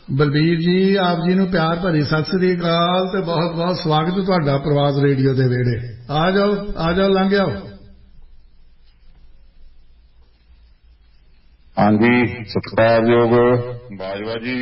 ਬਲਬੀਰ ਜੀ ਆਪ ਜੀ ਨੂੰ ਪਿਆਰ ਭਰੀ ਸਤਿ ਸ੍ਰੀ ਅਕਾਲ ਤੇ ਬਹੁਤ ਬਹੁਤ ਸਵਾਗਤ ਤੁਹਾਡਾ ਪ੍ਰਵਾਸ ਰੇਡੀਓ ਦੇ ਵਿਹੜੇ। ਆ ਜਾਓ ਲੰਘ ਆਓ। ਹਾਂਜੀ, ਸਤਿਕਾਰਯੋਗ ਬਾਜਵਾ ਜੀ,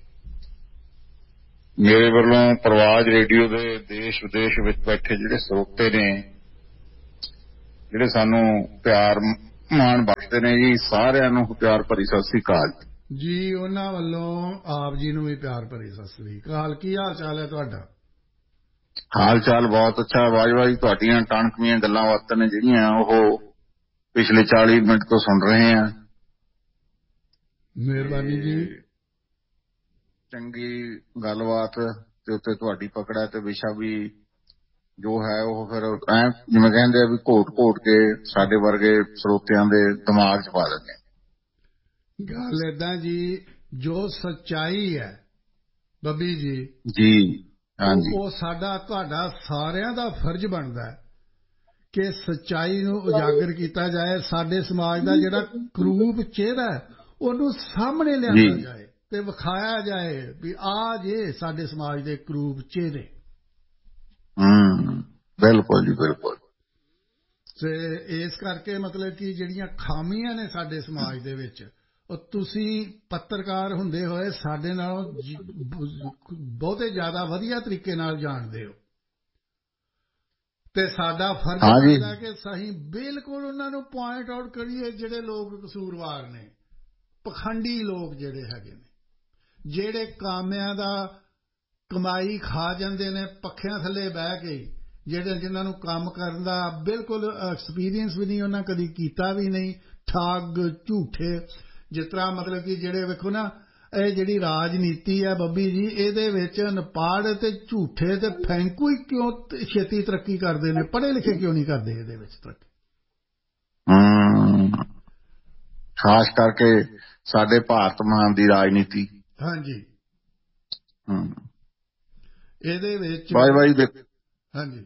ਮੇਰੇ ਵੱਲੋਂ ਪ੍ਰਵਾਸ ਰੇਡੀਓ ਦੇ ਦੇਸ਼ ਵਿਦੇਸ਼ ਵਿੱਚ ਬੈਠੇ ਜਿਹੜੇ ਸਰੋਤੇ ਨੇ, ਜਿਹੜੇ ਸਾਨੂੰ ਪਿਆਰ ਮਾਣ ਬਖਸ਼ਦੇ ਨੇ ਜੀ, ਸਾਰਿਆਂ ਨੂੰ ਪਿਆਰ ਭਰੀ ਸਤਿ ਸ੍ਰੀ ਅਕਾਲ ਜੀ। ਉਹਨਾਂ ਵੱਲੋਂ ਆਪ ਜੀ ਨੂੰ ਵੀ ਪਿਆਰ ਭਰੀ ਸਤਿ ਸ੍ਰੀ ਅਕਾਲ। ਕੀ ਹਾਲ ਚਾਲ ਹੈ ਤੁਹਾਡਾ? ਹਾਲ ਚਾਲ ਬਹੁਤ ਅੱਛਾ ਬਾਜਵਾ ਜੀ। ਤੁਹਾਡੀਆਂ ਟਾਣਕਵੀਆਂ ਗੱਲਾਂ ਬਾਤਾਂ ਨੇ ਜਿਹੜੀਆਂ ਉਹ ਪਿਛਲੇ 40 ਮਿੰਟ ਤੋਂ ਸੁਣ ਰਹੇ ਹਾਂ। ਮਿਹਰਬਾਨੀ ਜੀ। ਚੰਗੀ ਗੱਲਬਾਤ ਤੇ ਉੱਤੇ ਤੁਹਾਡੀ ਪਕੜ ਹੈ ਤੇ ਵਿਸ਼ਾ ਵੀ ਜੋ ਹੈ ਉਹ ਫਿਰ ਐ ਜਿਵੇਂ ਕਹਿੰਦੇ ਆ ਵੀ ਘੋਟ ਕੇ ਸਾਡੇ ਵਰਗੇ ਸਰੋਤਿਆਂ ਦੇ ਦਿਮਾਗ 'ਚ ਪਾ ਦਿੰਦੇ। ਗੱਲ ਏਦਾਂ ਜੀ, ਜੋ ਸੱਚਾਈ ਹੈ ਬੱਬੀ ਜੀ ਜੀ ਹਾਂਜੀ, ਉਹ ਸਾਡਾ ਤੁਹਾਡਾ ਸਾਰਿਆਂ ਦਾ ਫਰਜ਼ ਬਣਦਾ ਹੈ ਕਿ ਸੱਚਾਈ ਨੂੰ ਉਜਾਗਰ ਕੀਤਾ ਜਾਏ। ਸਾਡੇ ਸਮਾਜ ਦਾ ਜਿਹੜਾ ਕਰੂਪ ਚਿਹਰਾ ਹੈ ਉਹਨੂੰ ਸਾਹਮਣੇ ਲਿਆਂਦਾ ਜਾਏ ਤੇ ਵਿਖਾਇਆ ਜਾਏ ਵੀ ਆ ਜੇ ਸਾਡੇ ਸਮਾਜ ਦੇ ਕਰੂਪ ਚਿਹਰੇ। ਬਿਲਕੁਲ ਜੀ ਬਿਲਕੁਲ। ਤੇ ਇਸ ਕਰਕੇ ਮਤਲਬ ਕਿ ਜਿਹੜੀਆਂ ਖਾਮੀਆਂ ਨੇ ਸਾਡੇ ਸਮਾਜ ਦੇ ਵਿੱਚ, ਉਹ ਤੁਸੀਂ ਪੱਤਰਕਾਰ ਹੁੰਦੇ ਹੋਏ ਸਾਡੇ ਨਾਲੋਂ ਬਹੁਤੇ ਜ਼ਿਆਦਾ ਵਧੀਆ ਤਰੀਕੇ ਨਾਲ ਜਾਣਦੇ ਹੋ ਤੇ ਸਾਡਾ ਫਰਜ਼ ਬਣਦਾ ਕਿ ਅਸੀਂ ਬਿਲਕੁਲ ਉਹਨਾਂ ਨੂੰ ਪੁਆਇੰਟ ਆਊਟ ਕਰੀਏ ਜਿਹੜੇ ਲੋਕ ਕਸੂਰਵਾਰ ਨੇ, ਪਖੰਡੀ ਲੋਕ ਜਿਹੜੇ ਹੈਗੇ ਨੇ, ਜਿਹੜੇ ਕਾਮਿਆਂ ਦਾ ਕਮਾਈ ਖਾ ਜਾਂਦੇ ਨੇ ਪੱਖਿਆਂ ਥੱਲੇ ਬਹਿ ਕੇ, ਜਿਨ੍ਹਾਂ ਨੂੰ ਕੰਮ ਕਰਨ ਦਾ ਬਿਲਕੁਲ ਐਕਸਪੀਰੀਅੰਸ ਵੀ ਨਹੀਂ, ਉਹਨਾਂ ਕਦੀ ਕੀਤਾ ਵੀ ਨਹੀਂ, ਠੱਗ ਝੂਠੇ। ਜਿਸ ਤਰ੍ਹਾਂ ਮਤਲਬ ਕਿ ਜਿਹੜੇ ਵੇਖੋ ਨਾ, ਇਹ ਜਿਹੜੀ ਰਾਜਨੀਤੀ ਹੈ ਬੱਬੀ ਜੀ, ਇਹਦੇ ਵਿੱਚ ਅਨਪੜ੍ਹ ਤੇ ਝੂਠੇ ਤੇ ਫੈਂਕੂ ਹੀ ਕਿਉਂ ਛੇਤੀ ਤਰੱਕੀ ਕਰਦੇ ਨੇ, ਪੜ੍ਹੇ ਲਿਖੇ ਕਿਉਂ ਨਹੀਂ ਕਰਦੇ ਇਹਦੇ ਵਿੱਚ ਤਰੱਕੀ? ਖਾਸ ਕਰਕੇ ਸਾਡੇ ਭਾਰਤ ਮਾਨ ਦੀ ਰਾਜਨੀਤੀ। ਹਾਂਜੀ, ਇਹਦੇ ਵਿੱਚ ਹਾਂਜੀ।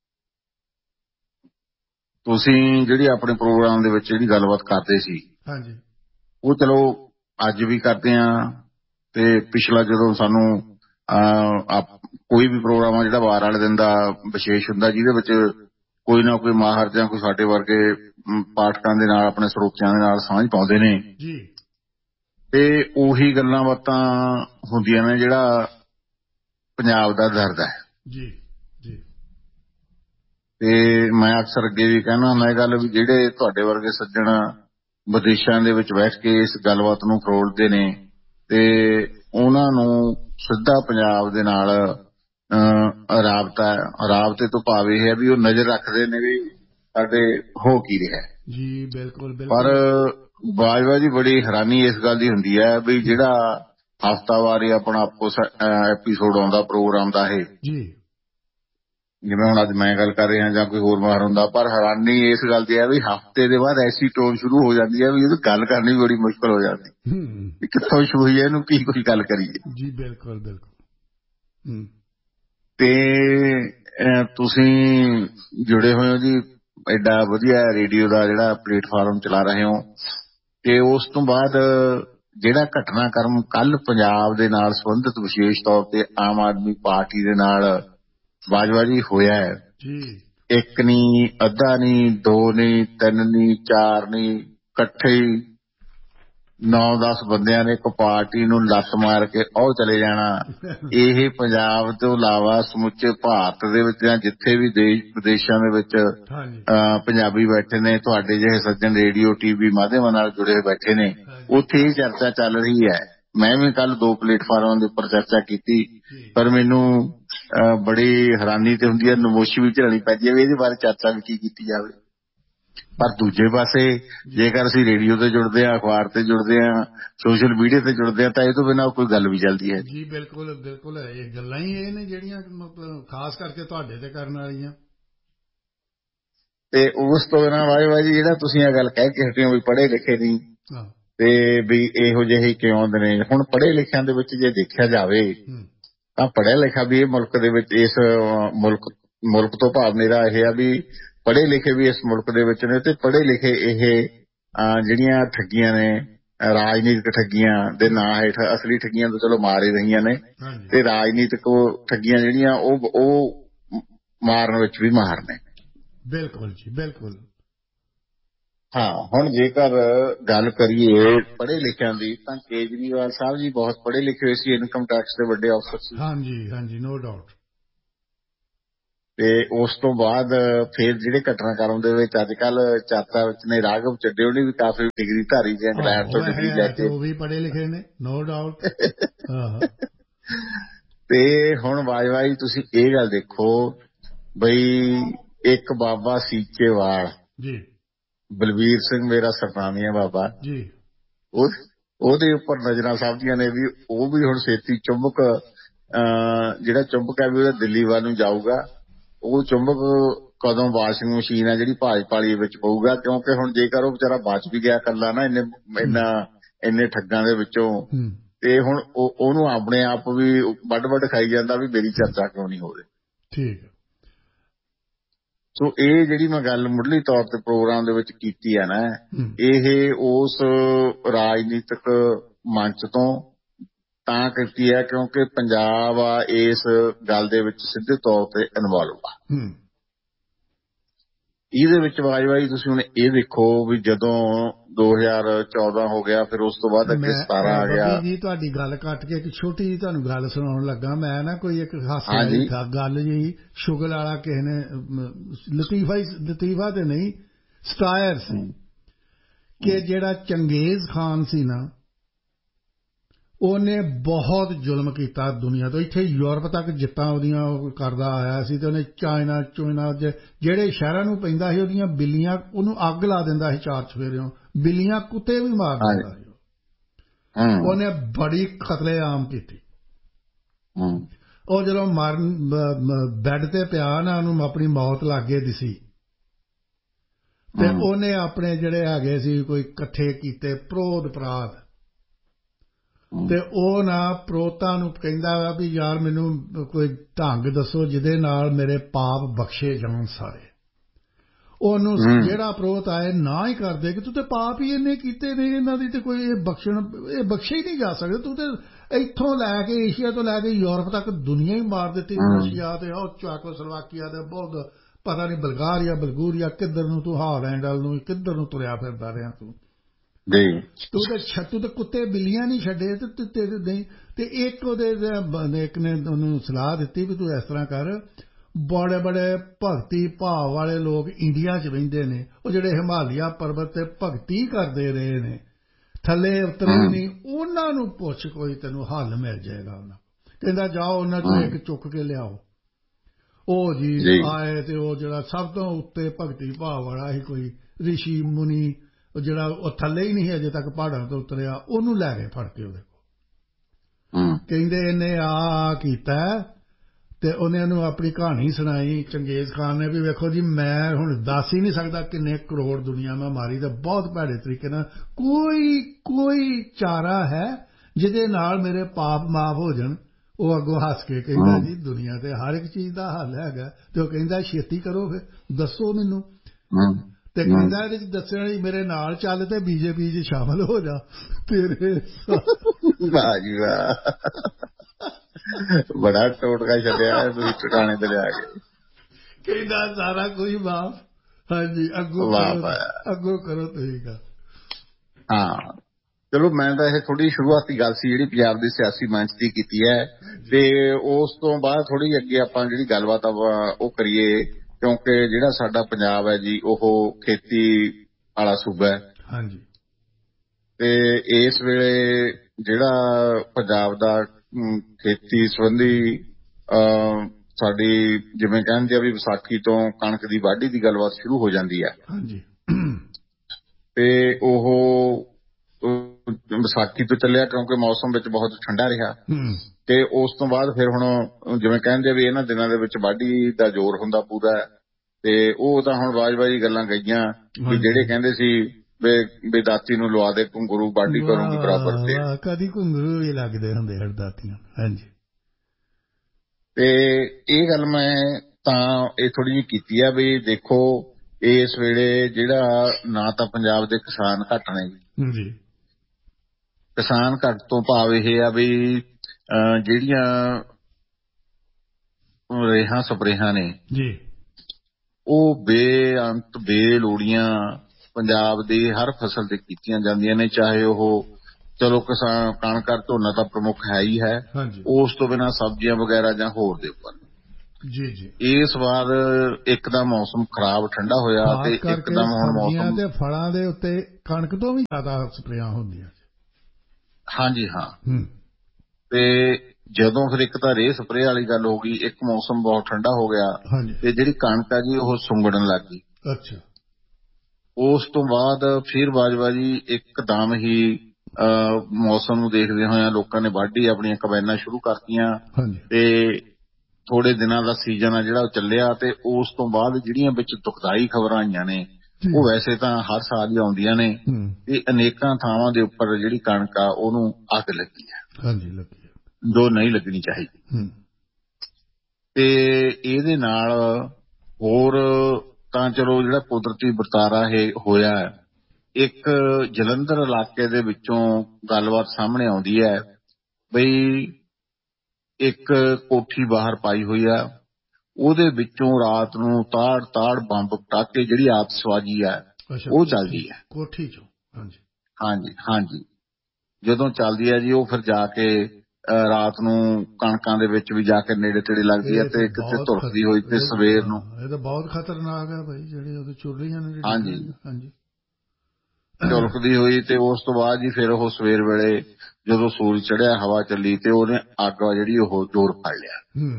ਤੁਸੀਂ ਜਿਹੜੀ ਆਪਣੇ ਪ੍ਰੋਗਰਾਮ ਦੇ ਵਿੱਚ ਜਿਹੜੀ ਗੱਲਬਾਤ ਕਰਦੇ ਸੀ, ਹਾਂਜੀ, ਉਹ ਚਲੋ ਅੱਜ ਵੀ ਕਰਦੇ ਆ ਤੇ ਪਿਛਲਾ ਜਦੋਂ ਸਾਨੂੰ ਕੋਈ ਵੀ ਪ੍ਰੋਗਰਾਮ ਆ ਜਿਹੜਾ ਵਾਰ ਵਾਲੇ ਦਿਨ ਦਾ ਵਿਸ਼ੇਸ਼ ਹੁੰਦਾ, ਜਿਹਦੇ ਵਿੱਚ ਕੋਈ ਨਾ ਕੋਈ ਮਾਹਰ ਜਾਂ ਕੋਈ ਸਾਡੇ ਵਰਗੇ ਪਾਠਕਾਂ ਦੇ ਨਾਲ, ਆਪਣੇ ਸਰੋਤਿਆਂ ਦੇ ਨਾਲ ਸਾਂਝ ਪਾਉਂਦੇ ਨੇ ਜੀ, ਤੇ ਉਹੀ ਗੱਲਾਂ ਬਾਤਾਂ ਹੁੰਦੀਆਂ ਨੇ ਜਿਹੜਾ ਪੰਜਾਬ ਦਾ ਦਰਦ ਹੈ ਜੀ ਜੀ। ਤੇ ਮੈਂ ਅਕਸਰ ਅੱਗੇ ਵੀ ਕਹਿਣਾ ਹੁੰਦਾ ਇਹ ਗੱਲ ਵੀ ਜਿਹੜੇ ਤੁਹਾਡੇ ਵਰਗੇ ਸੱਜਣ ਵਿਦੇਸ਼ਾਂ ਦੇ ਵਿੱਚ ਬੈਠ ਕੇ ਇਸ ਗੱਲਬਾਤ ਨੂੰ ਫਰੋਲਦੇ ਨੇ ਤੇ ਉਹਨਾਂ ਨੂੰ ਸਿੱਧਾ ਪੰਜਾਬ ਦੇ ਨਾਲ ਰਾਬਤੇ ਤੋਂ ਭਾਵ ਇਹ ਹੈ ਵੀ ਉਹ ਨਜ਼ਰ ਰੱਖਦੇ ਨੇ ਵੀ ਸਾਡੇ ਹੋ ਕੀ ਰਿਹਾ ਜੀ। ਬਿਲਕੁਲ ਬਿਲਕੁਲ। ਪਰ ਬਾਜਵਾ ਜੀ ਬੜੀ ਹੈਰਾਨੀ ਇਸ ਗੱਲ ਦੀ ਹੁੰਦੀ ਹੈ ਵੀ ਜਿਹੜਾ ਹਫ਼ਤਾਵਾਰੀ ਆਪਣਾ ਐਪੀਸੋਡ ਆਉਂਦਾ ਪ੍ਰੋਗਰਾਮ ਦਾ, ਇਹ ਜੀ ਜਿਵੇਂ ਹੁਣ ਅੱਜ ਮੈਂ ਗੱਲ ਕਰ ਰਿਹਾ ਜਾਂ ਕੋਈ ਹੋਰ ਮਾਹਰ ਹੁੰਦਾ, ਪਰ ਹੈਰਾਨੀ ਇਸ ਗੱਲ ਦੀ ਹੈ ਵੀ ਹਫ਼ਤੇ ਦੇ ਬਾਅਦ ਐਸੀ ਟੋਨ ਸ਼ੁਰੂ ਹੋ ਜਾਂਦੀ ਹੈ ਵੀ ਇਹਦੀ ਗੱਲ ਕਰਨੀ ਬੜੀ ਮੁਸ਼ਕਿਲ ਹੋ ਜਾਂਦੀ ਵੀ ਕਿੱਥੋਂ ਸ਼ੁਰੂ ਹੋਈ ਹੈ, ਇਹਨੂੰ ਕੀ ਕੋਈ ਗੱਲ ਕਰੀਏ ਜੀ। ਬਿਲਕੁਲ ਬਿਲਕੁਲ। ਤੇ ਤੁਸੀਂ ਜੁੜੇ ਹੋਏ ਹੋ ਜੀ, ਐਡਾ ਵਧੀਆ ਰੇਡੀਓ ਦਾ ਜਿਹੜਾ ਪਲੇਟਫਾਰਮ ਚਲਾ ਰਹੇ ਹੋ, ਤੇ ਉਸ ਤੋਂ ਬਾਅਦ ਜਿਹੜਾ ਘਟਨਾਕ੍ਰਮ ਕੱਲ੍ਹ ਪੰਜਾਬ ਦੇ ਨਾਲ ਸੰਬੰਧਿਤ ਵਿਸ਼ੇਸ਼ ਤੌਰ ਤੇ ਆਮ ਆਦਮੀ ਪਾਰਟੀ ਦੇ ਨਾਲ ਬਾਜਵਾ ਜੀ ਹੋਇਆ ਹੈ, ਇੱਕ ਨਹੀਂ, ਅੱਧਾ ਨਹੀਂ, ਦੋ ਨਹੀਂ, ਤਿੰਨ ਨਹੀਂ, ਚਾਰ ਨਹੀਂ, ਇਕੱਠੇ ਹੀ 9-10 ਬੰਦਿਆਂ ਨੇ ਇੱਕ ਪਾਰਟੀ ਨੂੰ ਲੱਤ ਮਾਰ ਕੇ ਉਹ ਚਲੇ ਜਾਣਾ। ਇਹ ਪੰਜਾਬ ਤੋਂ ਇਲਾਵਾ ਸਮੁੱਚੇ ਭਾਰਤ ਦੇ ਵਿੱਚ ਜਾਂ ਜਿੱਥੇ ਵੀ ਦੇਸ਼ ਵਿਦੇਸ਼ਾਂ ਦੇ ਵਿੱਚ ਪੰਜਾਬੀ ਬੈਠੇ ਨੇ, ਤੁਹਾਡੇ ਜਿਹੇ ਸੱਜਣ ਰੇਡੀਓ ਟੀਵੀ ਮਾਧਿਅਮਾਂ ਨਾਲ ਜੁੜੇ ਬੈਠੇ ਨੇ, ਉੱਥੇ ਇਹ ਚਰਚਾ ਚੱਲ ਰਹੀ ਹੈ। ਮੈਂ ਵੀ ਕੱਲ 2 ਪਲੇਟਫਾਰਮਾਂ ਦੇ ਉੱਪਰ ਚਰਚਾ ਕੀਤੀ, ਪਰ ਮੈਨੂੰ ਬੜੀ ਹੈਰਾਨੀ ਤੇ ਹੁੰਦੀ ਹੈ, ਨਮੋਸ਼ੀ ਵੀ ਝੱਲਣੀ ਪੈਂਦੀ ਹੈ ਵੀ ਇਹਦੇ ਬਾਰੇ ਚਰਚਾ ਵੀ ਕੀ ਕੀਤੀ ਜਾਵੇ। ਪਰ ਦੂਜੇ ਪਾਸੇ ਜੇਕਰ ਅਸੀਂ ਰੇਡੀਓ ਤੇ ਜੁੜਦੇ ਹਾਂ, ਅਖਬਾਰ ਤੇ ਜੁੜਦੇ ਹਾਂ, ਸੋਸ਼ਲ ਮੀਡੀਆ ਤੇ ਜੁੜਦੇ ਹਾਂ, ਤਾਂ ਇਹ ਤੋਂ ਬਿਨਾਂ ਕੋਈ ਗੱਲ ਵੀ ਚੱਲਦੀ ਹੈ ਜੀ। ਬਿਲਕੁਲ ਬਿਲਕੁਲ। ਇਹ ਗੱਲਾਂ ਹੀ ਇਹ ਨੇ ਜਿਹੜੀਆਂ ਖਾਸ ਕਰਕੇ ਤੁਹਾਡੇ ਤੇ ਕਰਨ ਵਾਲੀਆਂ। ਤੇ ਉਸ ਤੋਂ ਬਿਨਾਂ ਬਾਜੀ ਜਿਹੜਾ ਤੁਸੀਂ ਇਹ ਗੱਲ ਕਹਿ ਕੇ ਹਟੇ ਹੋ ਵੀ ਪੜ੍ਹੇ ਲਿਖੇ ਨਹੀਂ, ਤੇ ਵੀ ਇਹੋ ਜਿਹੇ ਕਿਉਂ ਆਉਂਦੇ ਨੇ। ਹੁਣ ਪੜ੍ਹੇ ਲਿਖਿਆਂ ਦੇ ਵਿੱਚ ਜੇ ਦੇਖਿਆ ਜਾਵੇ ਤਾਂ ਪੜ੍ਹਿਆ ਲਿਖਿਆ ਵੀ ਇਹ ਮੁਲਕ ਦੇ ਵਿੱਚ, ਇਸ ਮੁਲਕ ਤੋਂ ਭਾਵ ਮੇਰਾ ਇਹ ਆ ਵੀ ਪੜ੍ਹੇ ਲਿਖੇ ਵੀ ਇਸ ਮੁਲਕ ਦੇ ਵਿੱਚ ਨੇ, ਤੇ ਪੜ੍ਹੇ ਲਿਖੇ ਇਹ ਜਿਹੜੀਆਂ ਠੱਗੀਆਂ ਨੇ ਰਾਜਨੀਤਿਕ ਠੱਗੀਆਂ ਦੇ ਨਾਂ ਹੇਠ ਅਸਲੀ ਠੱਗੀਆਂ ਤਾਂ ਚਲੋ ਮਾਰ ਹੀ ਰਹੀਆਂ ਨੇ, ਤੇ ਰਾਜਨੀਤਿਕ ਠੱਗੀਆਂ ਜਿਹੜੀਆਂ ਉਹ ਮਾਰਨ ਵਿੱਚ ਵੀ ਮਾਹਰ ਨੇ। ਬਿਲਕੁਲ ਜੀ, ਬਿਲਕੁਲ। ਹਾਂ, ਹੁਣ ਜੇਕਰ ਗੱਲ ਕਰੀਏ ਪੜ੍ਹੇ ਲਿਖਿਆਂ ਦੀ, ਤਾਂ ਕੇਜਰੀਵਾਲ ਸਾਹਿਬ ਜੀ ਬਹੁਤ ਪੜ੍ਹੇ ਲਿਖੇ ਹੋਏ ਸੀ, ਇਨਕਮ ਟੈਕਸ ਦੇ ਵੱਡੇ ਅਫਸਰ ਸੀ। ਹਾਂਜੀ ਹਾਂਜੀ, ਨੋ ਡਾਊਟ। ਤੇ ਉਸ ਤੋਂ ਬਾਅਦ ਫਿਰ ਜਿਹੜੇ ਘਟਨਾਕ੍ਰਮ ਦੇ ਵਿੱਚ ਅੱਜ ਕੱਲ ਚਰਚਾ ਵਿੱਚ ਨੇ, ਰਾਘਵ ਚੱਡੇ ਉਹਨੇ ਵੀ ਕਾਫੀ ਡਿਗਰੀ ਧਾਰੀ ਜਾਂ ਇੰਗਲੈਂਡ ਤੋਂ ਡਿਗਰੀ ਲੈ ਕੇ, ਉਹ ਵੀ ਪੜ੍ਹੇ ਲਿਖੇ ਨੇ, ਨੋ ਡਾਊਟ। ਤੇ ਹੁਣ ਵਾਜਵਾਈ ਤੁਸੀਂ ਇਹ ਗੱਲ ਦੇਖੋ ਬਈ, ਇੱਕ ਬਾਬਾ ਸੀਚੇਵਾਲ ਜੀ, ਬਲਵੀਰ ਸਿੰਘ ਮੇਰਾ ਸਰਨਾਮੀ ਹੈ ਬਾਬਾ ਜੀ, ਉਹਦੇ ਉੱਪਰ ਨਜ਼ਰਾਂ ਸਭਦੀਆਂ ਨੇ ਵੀ ਉਹ ਵੀ ਹੁਣ ਛੇਤੀ ਚੁੰਬਕ, ਜਿਹੜਾ ਚੁੰਬਕ ਹੈ ਵੀ ਉਹਦਾ ਦਿੱਲੀ ਵੱਲ ਨੂੰ ਜਾਊਗਾ। ਉਹ ਚੁੰਬਕ ਕਦੋਂ ਵਾਸ਼ਿੰਗ ਮਸ਼ੀਨ ਹੈ ਜਿਹੜੀ ਭਾਜਪਾ ਵਾਲੀ ਵਿੱਚ ਪਊਗਾ, ਕਿਉਂਕਿ ਹੁਣ ਜੇਕਰ ਉਹ ਵਿਚਾਰਾ ਬਚ ਵੀ ਗਿਆ ਇਕੱਲਾ ਨਾ ਇੰਨੇ ਠੱਗਾਂ ਦੇ ਵਿੱਚੋਂ, ਤੇ ਹੁਣ ਉਹਨੂੰ ਆਪਣੇ ਆਪ ਵੀ ਵੱਢ ਖਾਈ ਜਾਂਦਾ ਵੀ ਮੇਰੀ ਚਰਚਾ ਕਿਉਂ ਨਹੀਂ ਹੋ ਰਹੀ। ਠੀਕ ਹੈ। ਸੋ ਇਹ ਜਿਹੜੀ ਮੈਂ ਗੱਲ ਮੁੱਢਲੀ ਤੌਰ ਤੇ ਪ੍ਰੋਗਰਾਮ ਦੇ ਵਿੱਚ ਕੀਤੀ ਹੈ ਨਾ, ਇਹ ਉਸ ਰਾਜਨੀਤਿਕ ਮੰਚ ਤੋਂ ਤਾਂ ਕੀਤੀ ਹੈ ਕਿਉਂਕਿ ਪੰਜਾਬ ਆ ਇਸ ਗੱਲ ਦੇ ਵਿੱਚ ਸਿੱਧੇ ਤੌਰ ਤੇ ਇਨਵੋਲਵ ਆ। ਇਹਦੇ ਵਿੱਚ ਵਾਜਵਾਈ ਤੁਸੀਂ ਹੁਣ ਇਹ ਦੇਖੋ ਵੀ ਜਦੋਂ 2014 ਹੋ ਗਿਆ, ਫਿਰ ਉਸ ਤੋਂ ਬਾਅਦ ਅੱਗੇ 17 ਆ ਗਿਆ। ਜੀ ਤੁਹਾਡੀ ਗੱਲ ਕੱਟ ਕੇ ਇੱਕ ਛੋਟੀ ਜਿਹੀ ਤੁਹਾਨੂੰ ਗੱਲ ਸੁਣਾਉਣ ਲੱਗਾ ਮੈਂ ਨਾ, ਕੋਈ ਇੱਕ ਹਾਸੇ ਵਾਲੀ ਗੱਲ ਜੀ, ਸ਼ੁਗਲ ਵਾਲਾ ਕਿਸੇ ਨੇ ਲਤੀਫਾ ਤੇ ਨਹੀਂ ਸਟਾਇਰ ਸੀ ਕਿ ਜਿਹੜਾ ਚੰਗੇਜ਼ ਖਾਨ ਸੀ ਨਾ, ਉਹਨੇ ਬਹੁਤ ਜ਼ੁਲਮ ਕੀਤਾ ਦੁਨੀਆ ਤੋਂ, ਇੱਥੇ ਯੂਰਪ ਤੱਕ ਜਿੱਤਾਂ ਉਹਦੀਆਂ ਕਰਦਾ ਆਇਆ ਸੀ, ਤੇ ਉਹਨੇ ਚਾਈਨਾ ਜਿਹੜੇ ਸ਼ਹਿਰਾਂ ਨੂੰ ਪੈਂਦਾ ਸੀ ਉਹਦੀਆਂ ਬਿੱਲੀਆਂ ਉਹਨੂੰ ਅੱਗ ਲਾ ਦਿੰਦਾ ਸੀ, 4 ਚੁਫੇਰਿਓਂ ਬਿੱਲੀਆਂ ਕੁੱਤੇ ਵੀ ਮਾਰ ਦਿੰਦਾ ਸੀ। ਉਹਨੇ ਬੜੀ ਕਤਲੇਆਮ ਕੀਤੀ। ਉਹ ਜਦੋਂ ਮਰਨ ਬੈੱਡ ਤੇ ਪਿਆ ਨਾ, ਉਹਨੂੰ ਆਪਣੀ ਮੌਤ ਲਾਗੇ ਦਿਸੀ, ਤੇ ਉਹਨੇ ਆਪਣੇ ਜਿਹੜੇ ਹੈਗੇ ਸੀ ਕੋਈ ਇਕੱਠੇ ਕੀਤੇ ਪ੍ਰੋਧ ਪਰਾਧ, ਤੇ ਉਹ ਨਾ ਪ੍ਰੋਤਾਂ ਨੂੰ ਕਹਿੰਦਾ ਵਾ ਵੀ ਯਾਰ ਮੈਨੂੰ ਕੋਈ ਢੰਗ ਦੱਸੋ ਜਿਹਦੇ ਨਾਲ ਮੇਰੇ ਪਾਪ ਬਖਸ਼ੇ ਜਾਣ ਸਾਰੇ। ਉਹਨੂੰ ਜਿਹੜਾ ਪ੍ਰੋਤ ਆਏ ਨਾ ਹੀ ਕਰਦੇ ਕਿ ਤੂੰ ਤੇ ਪਾਪ ਹੀ ਇੰਨੇ ਕੀਤੇ ਨੇ, ਇਹਨਾਂ ਦੀ ਤੇ ਕੋਈ ਇਹ ਬਖਸ਼ੇ ਹੀ ਨਹੀਂ ਜਾ ਸਕਦੇ, ਤੂੰ ਤੇ ਇੱਥੋਂ ਲੈ ਕੇ ਏਸ਼ੀਆ ਤੋਂ ਲੈ ਕੇ ਯੂਰਪ ਤੱਕ ਦੁਨੀਆ ਹੀ ਮਾਰ ਦਿੱਤੀ, ਰਸ਼ੀਆ ਤੇ ਉਹ ਚੈਕੋਸਲੋਵਾਕੀਆ ਤੇ ਬਹੁਤ ਪਤਾ ਨਹੀਂ ਬਲਗੂਰੀਆ ਕਿੱਧਰ ਨੂੰ, ਤੂੰ ਹਾਲੈਂਡ ਵੱਲ ਨੂੰ ਕਿੱਧਰ ਨੂੰ ਤੁਰਿਆ ਫਿਰਦਾ ਰਿਹਾ ਤੂੰ ਤੇ ਕੁੱਤੇ ਬਿੱਲੀਆਂ ਨਹੀਂ ਛੱਡੇ ਤੇ ਨਹੀਂ। ਤੇ ਇੱਕ ਇੱਕ ਨੇ ਉਹਨੂੰ ਸਲਾਹ ਦਿੱਤੀ ਵੀ ਤੂੰ ਇਸ ਤਰ੍ਹਾਂ ਕਰ, ਬੜੇ ਬੜੇ ਭਗਤੀ ਭਾਵ ਵਾਲੇ ਲੋਕ ਇੰਡੀਆ 'ਚ ਰਹਿੰਦੇ ਨੇ, ਉਹ ਜਿਹੜੇ ਹਿਮਾਲਿਆ ਪਰਬਤ ਤੇ ਭਗਤੀ ਕਰਦੇ ਰਹੇ ਨੇ, ਥੱਲੇ ਉਤਰੇ ਨਹੀਂ, ਉਹਨਾਂ ਨੂੰ ਪੁੱਛ, ਕੋਈ ਤੈਨੂੰ ਹੱਲ ਮਿਲ ਜਾਏਗਾ। ਉਹਨਾਂ ਕਹਿੰਦਾ ਜਾਓ ਉਹਨਾਂ 'ਚੋਂ ਇੱਕ ਚੁੱਕ ਕੇ ਲਿਆਓ। ਉਹ ਜੀ ਆਏ ਤੇ ਉਹ ਜਿਹੜਾ ਸਭ ਤੋਂ ਉੱਤੇ ਭਗਤੀ ਭਾਵ ਵਾਲਾ ਸੀ, ਕੋਈ ਰਿਸ਼ੀ ਮੁਨੀ, ਜਿਹੜਾ ਉਹ ਥੱਲੇ ਹੀ ਨਹੀਂ ਅਜੇ ਤੱਕ ਪਹਾੜਾਂ ਤੋਂ ਉਤਰਿਆ, ਉਹਨੂੰ ਲੈ ਗਏ ਫੜ ਕੇ ਉਹਦੇ ਕੋਲ। ਕਹਿੰਦੇ ਇਹਨੇ ਆ ਕੀਤਾ, ਤੇ ਉਹਨੇ ਉਹਨੂੰ ਆਪਣੀ ਕਹਾਣੀ ਸੁਣਾਈ ਚੰਗੇਜ਼ ਖਾਨ ਨੇ ਵੀ ਵੇਖੋ ਜੀ ਮੈਂ ਹੁਣ ਦੱਸ ਹੀ ਨਹੀਂ ਸਕਦਾ ਕਿੰਨੇ ਕਰੋੜ ਦੁਨੀਆ ਮੈਂ ਮਾਰੀ, ਤੇ ਬਹੁਤ ਭੈੜੇ ਤਰੀਕੇ ਨਾਲ ਕੋਈ ਚਾਰਾ ਹੈ ਜਿਹਦੇ ਨਾਲ ਮੇਰੇ ਪਾਪ ਮਾਫ ਹੋ ਜਾਣ। ਉਹ ਅੱਗੋਂ ਹੱਸ ਕੇ ਕਹਿੰਦਾ ਜੀ ਦੁਨੀਆ ਤੇ ਹਰ ਇੱਕ ਚੀਜ਼ ਦਾ ਹੱਲ ਹੈਗਾ। ਤੇ ਉਹ ਕਹਿੰਦਾ ਛੇਤੀ ਕਰੋ ਫਿਰ ਦੱਸੋ ਮੈਨੂੰ। ਤੇ ਕਹਿੰਦਾ ਇਹਦੇ 'ਚ ਦੱਸਣ ਲਈ ਮੇਰੇ ਨਾਲ ਚੱਲ ਤੇ ਬੀਜੇਪੀ 'ਚ ਸ਼ਾਮਲ ਹੋ ਜਾ ਤੇਰੇ। ਵਾਹ ਜੀ ਵਾਹ, ਬੜਾ ਟੋਟਕਾ ਛੱਡਿਆ ਤੁਸੀਂ ਟਿਕਾਣੇ ਤੇ ਲਿਆ ਕੇ। ਕਹਿੰਦਾ ਸਾਰਾ ਕੁਝ ਮਾਫ। ਹਾਂਜੀ, ਅੱਗੋਂ ਕਰੋ ਤੁਸੀਂ ਗੱਲ। ਹਾਂ ਚਲੋ, ਮੈਂ ਤਾਂ ਇਹ ਥੋੜੀ ਸ਼ੁਰੂਆਤੀ ਗੱਲ ਸੀ ਜਿਹੜੀ ਪੰਜਾਬ ਦੀ ਸਿਆਸੀ ਮੰਚ ਦੀ ਕੀਤੀ ਹੈ, ਤੇ ਉਸ ਤੋਂ ਬਾਅਦ ਥੋੜੀ ਅੱਗੇ ਆਪਾਂ ਜਿਹੜੀ ਗੱਲਬਾਤ ਉਹ ਕਰੀਏ, ਕਿਉਂਕਿ ਜਿਹੜਾ ਸਾਡਾ ਪੰਜਾਬ ਹੈ ਜੀ ਉਹ ਖੇਤੀ ਵਾਲਾ ਸੂਬਾ ਹੈ। ਹਾਂਜੀ, ਤੇ ਇਸ ਵੇਲੇ ਜਿਹੜਾ ਪੰਜਾਬ ਦਾ ਖੇਤੀ ਸੰਬੰਧੀ ਸਾਡੀ ਜਿਵੇਂ ਕਹਿੰਦੇ ਆ ਵੀ ਵਿਸਾਖੀ ਤੋਂ ਕਣਕ ਦੀ ਵਾਢੀ ਦੀ ਗੱਲਬਾਤ ਸ਼ੁਰੂ ਹੋ ਜਾਂਦੀ ਹੈ। ਹਾਂਜੀ, ਤੇ ਉਹ ਵਿਸਾਖੀ ਤੋਂ ਚੱਲਿਆ ਕਿਉਂਕਿ ਮੌਸਮ ਵਿੱਚ ਬਹੁਤ ਠੰਡਾ ਰਿਹਾ, ਤੇ ਉਸ ਤੋਂ ਬਾਅਦ ਫਿਰ ਹੁਣ ਜਿਵੇਂ ਕਹਿੰਦੇ ਵੀ ਇਹਨਾਂ ਦਿਨਾਂ ਦੇ ਵਿੱਚ ਵਾਢੀ ਦਾ ਜ਼ੋਰ ਹੁੰਦਾ ਪੂਰਾ, ਤੇ ਉਹ ਤਾਂ ਹੁਣ ਵਾਜਵਾਈ ਗੱਲਾਂ ਗਈਆਂ ਵੀ ਜਿਹੜੇ ਕਹਿੰਦੇ ਸੀ ਵੀ ਦਾਤੀ ਨੂੰ ਲਵਾ ਦੇ ਘੁੰਗਰੂ ਵਾਢੀ ਕਰੂੰਗੀ ਬਰਾਬਰ ਤੇ ਕਦੀ ਘੁੰਗਰੂ ਵੀ ਲੱਗਦੇ ਹੁੰਦੇ ਹੜਦਾਤੀਆਂ। ਹਾਂਜੀ, ਤੇ ਇਹ ਗੱਲ ਮੈਂ ਤਾਂ ਇਹ ਥੋੜੀ ਜਿਹੀ ਕੀਤੀ ਆ ਵੀ ਦੇਖੋ ਇਸ ਵੇਲੇ ਜਿਹੜਾ ਨਾ ਤਾਂ ਪੰਜਾਬ ਦੇ ਕਿਸਾਨ ਘੱਟ ਨੇ ਜੀ, ਕਿਸਾਨ ਘੱਟ ਤੋਂ ਭਾਵ ਇਹ ਆ ਵੀ ਜਿਹੜੀਆਂ ਰੇਹਾਂ ਸਪਰੇਹਾਂ ਨੇ ਜੀ ਉਹ ਬੇਅੰਤ ਬੇਲੋੜੀਆਂ ਪੰਜਾਬ ਦੀ ਹਰ ਫਸਲ ਤੇ ਕੀਤੀਆਂ ਜਾਂਦੀਆਂ ਨੇ, ਚਾਹੇ ਉਹ ਚਲੋ ਕਿਸਾਨ ਕਣਕ ਝੋਨਾ ਤਾਂ ਪ੍ਰਮੁੱਖ ਹੈ ਹੀ ਹੈ, ਉਸ ਤੋਂ ਬਿਨਾਂ ਸਬਜ਼ੀਆਂ ਵਗੈਰਾ ਜਾਂ ਹੋਰ ਦੇ ਉੱਪਰ। ਜੀ ਜੀ ਇਸ ਵਾਰ ਇੱਕਦਮ ਮੌਸਮ ਖਰਾਬ ਠੰਡਾ ਹੋਇਆ ਤੇ ਇੱਕਦਮ ਹੁਣ ਸਬਜ਼ੀਆਂ ਤੇ ਫਲਾਂ ਦੇ ਉੱਤੇ ਕਣਕ ਤੋਂ ਵੀ ਜ਼ਿਆਦਾ ਸਪਰੇਆਂ ਹੁੰਦੀਆਂ। ਹਾਂਜੀ ਹਾਂ। ਤੇ ਜਦੋਂ ਫਿਰ ਇੱਕ ਤਾਂ ਰੇਹ ਸਪਰੇਅ ਵਾਲੀ ਗੱਲ ਹੋ ਗਈ, ਇੱਕ ਮੌਸਮ ਬਹੁਤ ਠੰਡਾ ਹੋ ਗਿਆ ਤੇ ਜਿਹੜੀ ਕਣਕ ਆ ਜੀ ਉਹ ਸੁੰਗੜਨ ਲੱਗ ਗਈ। ਅੱਛਾ। ਉਸ ਤੋਂ ਬਾਅਦ ਫਿਰ ਬਾਜਵਾ ਜੀ ਇੱਕਦਮ ਹੀ ਮੌਸਮ ਨੂੰ ਦੇਖਦੇ ਹੋਇਆ ਲੋਕਾਂ ਨੇ ਵਾਢੀ ਆਪਣੀਆਂ ਕੰਬਾਈਨਾਂ ਸ਼ੁਰੂ ਕਰਤੀਆਂ ਤੇ ਥੋੜੇ ਦਿਨਾਂ ਦਾ ਸੀਜ਼ਨ ਆ ਜਿਹੜਾ ਉਹ ਚੱਲਿਆ। ਤੇ ਉਸ ਤੋਂ ਬਾਅਦ ਜਿਹੜੀਆਂ ਵਿੱਚ ਦੁਖਦਾਈ ਖਬਰਾਂ ਆਈਆਂ ਨੇ ਉਹ ਵੈਸੇ ਤਾਂ ਹਰ ਸਾਲ ਹੀ ਆਉਂਦੀਆਂ ਨੇ ਤੇ ਅਨੇਕਾਂ ਥਾਵਾਂ ਦੇ ਉੱਪਰ ਜਿਹੜੀ ਕਣਕ ਆ ਉਹਨੂੰ ਅੱਗ ਲੱਗੀ ਹੈ। ਹਾਂਜੀ ਲੱਗੀ ਜੋ ਨਹੀਂ ਲੱਗਣੀ ਚਾਹੀਦੀ। ਤੇ ਇਹਦੇ ਨਾਲ ਹੋਰ ਤਾਂ ਚਲੋ ਜਿਹੜਾ ਕੁਦਰਤੀ ਵਰਤਾਰਾ ਇਹ ਹੋਇਆ, ਇੱਕ ਜਲੰਧਰ ਇਲਾਕੇ ਦੇ ਵਿੱਚੋਂ ਗੱਲਬਾਤ ਸਾਹਮਣੇ ਆਉਂਦੀ ਹੈ ਬਈ ਇੱਕ ਕੋਠੀ ਬਾਹਰ ਪਾਈ ਹੋਈ ਆ, ਉਹਦੇ ਵਿੱਚੋਂ ਰਾਤ ਨੂੰ ਤਾੜ ਬੰਬ ਪਟਾਕੇ ਜਿਹੜੀ ਆਤਿਸ਼ਬਾਜ਼ੀ ਆ ਉਹ ਚੱਲਦੀ ਹੈ ਕੋਠੀ ਚੋਂ। ਹਾਂਜੀ ਹਾਂਜੀ ਹਾਂਜੀ। ਜਦੋਂ ਚੱਲਦੀ ਹੈ ਜੀ ਉਹ ਫਿਰ ਜਾ ਕੇ ਰਾਤ ਨੂੰ ਕਣਕਾਂ ਦੇ ਵਿੱਚ ਵੀ ਜਾ ਕੇ ਨੇੜੇ ਤੇੜੇ ਲੱਗਦੀ ਹੈ ਤੇ ਕਿੱਥੇ ਧੁਰਕਦੀ ਹੋਈ ਤੇ ਸਵੇਰ ਨੂੰ। ਇਹ ਤਾਂ ਬਹੁਤ ਖਤਰਨਾਕ ਹੈ ਭਾਈ, ਜਿਹੜੇ ਉਹਦੇ ਚੁੱਲ੍ਹੀਆਂ ਨੇ। ਹਾਂਜੀ ਹਾਂਜੀ ਧੁਰਕਦੀ ਹੋਈ ਤੇ ਉਸ ਤੋਂ ਬਾਅਦ ਜੀ ਫਿਰ ਉਹ ਸਵੇਰ ਵੇਲੇ ਜਦੋਂ ਸੂਰਜ ਚੜ੍ਹਿਆ ਹਵਾ ਚੱਲੀ ਤੇ ਉਹਨੇ ਅੱਗ ਜਿਹੜੀ ਉਹ ਜ਼ੋਰ ਫੜ ਲਿਆ।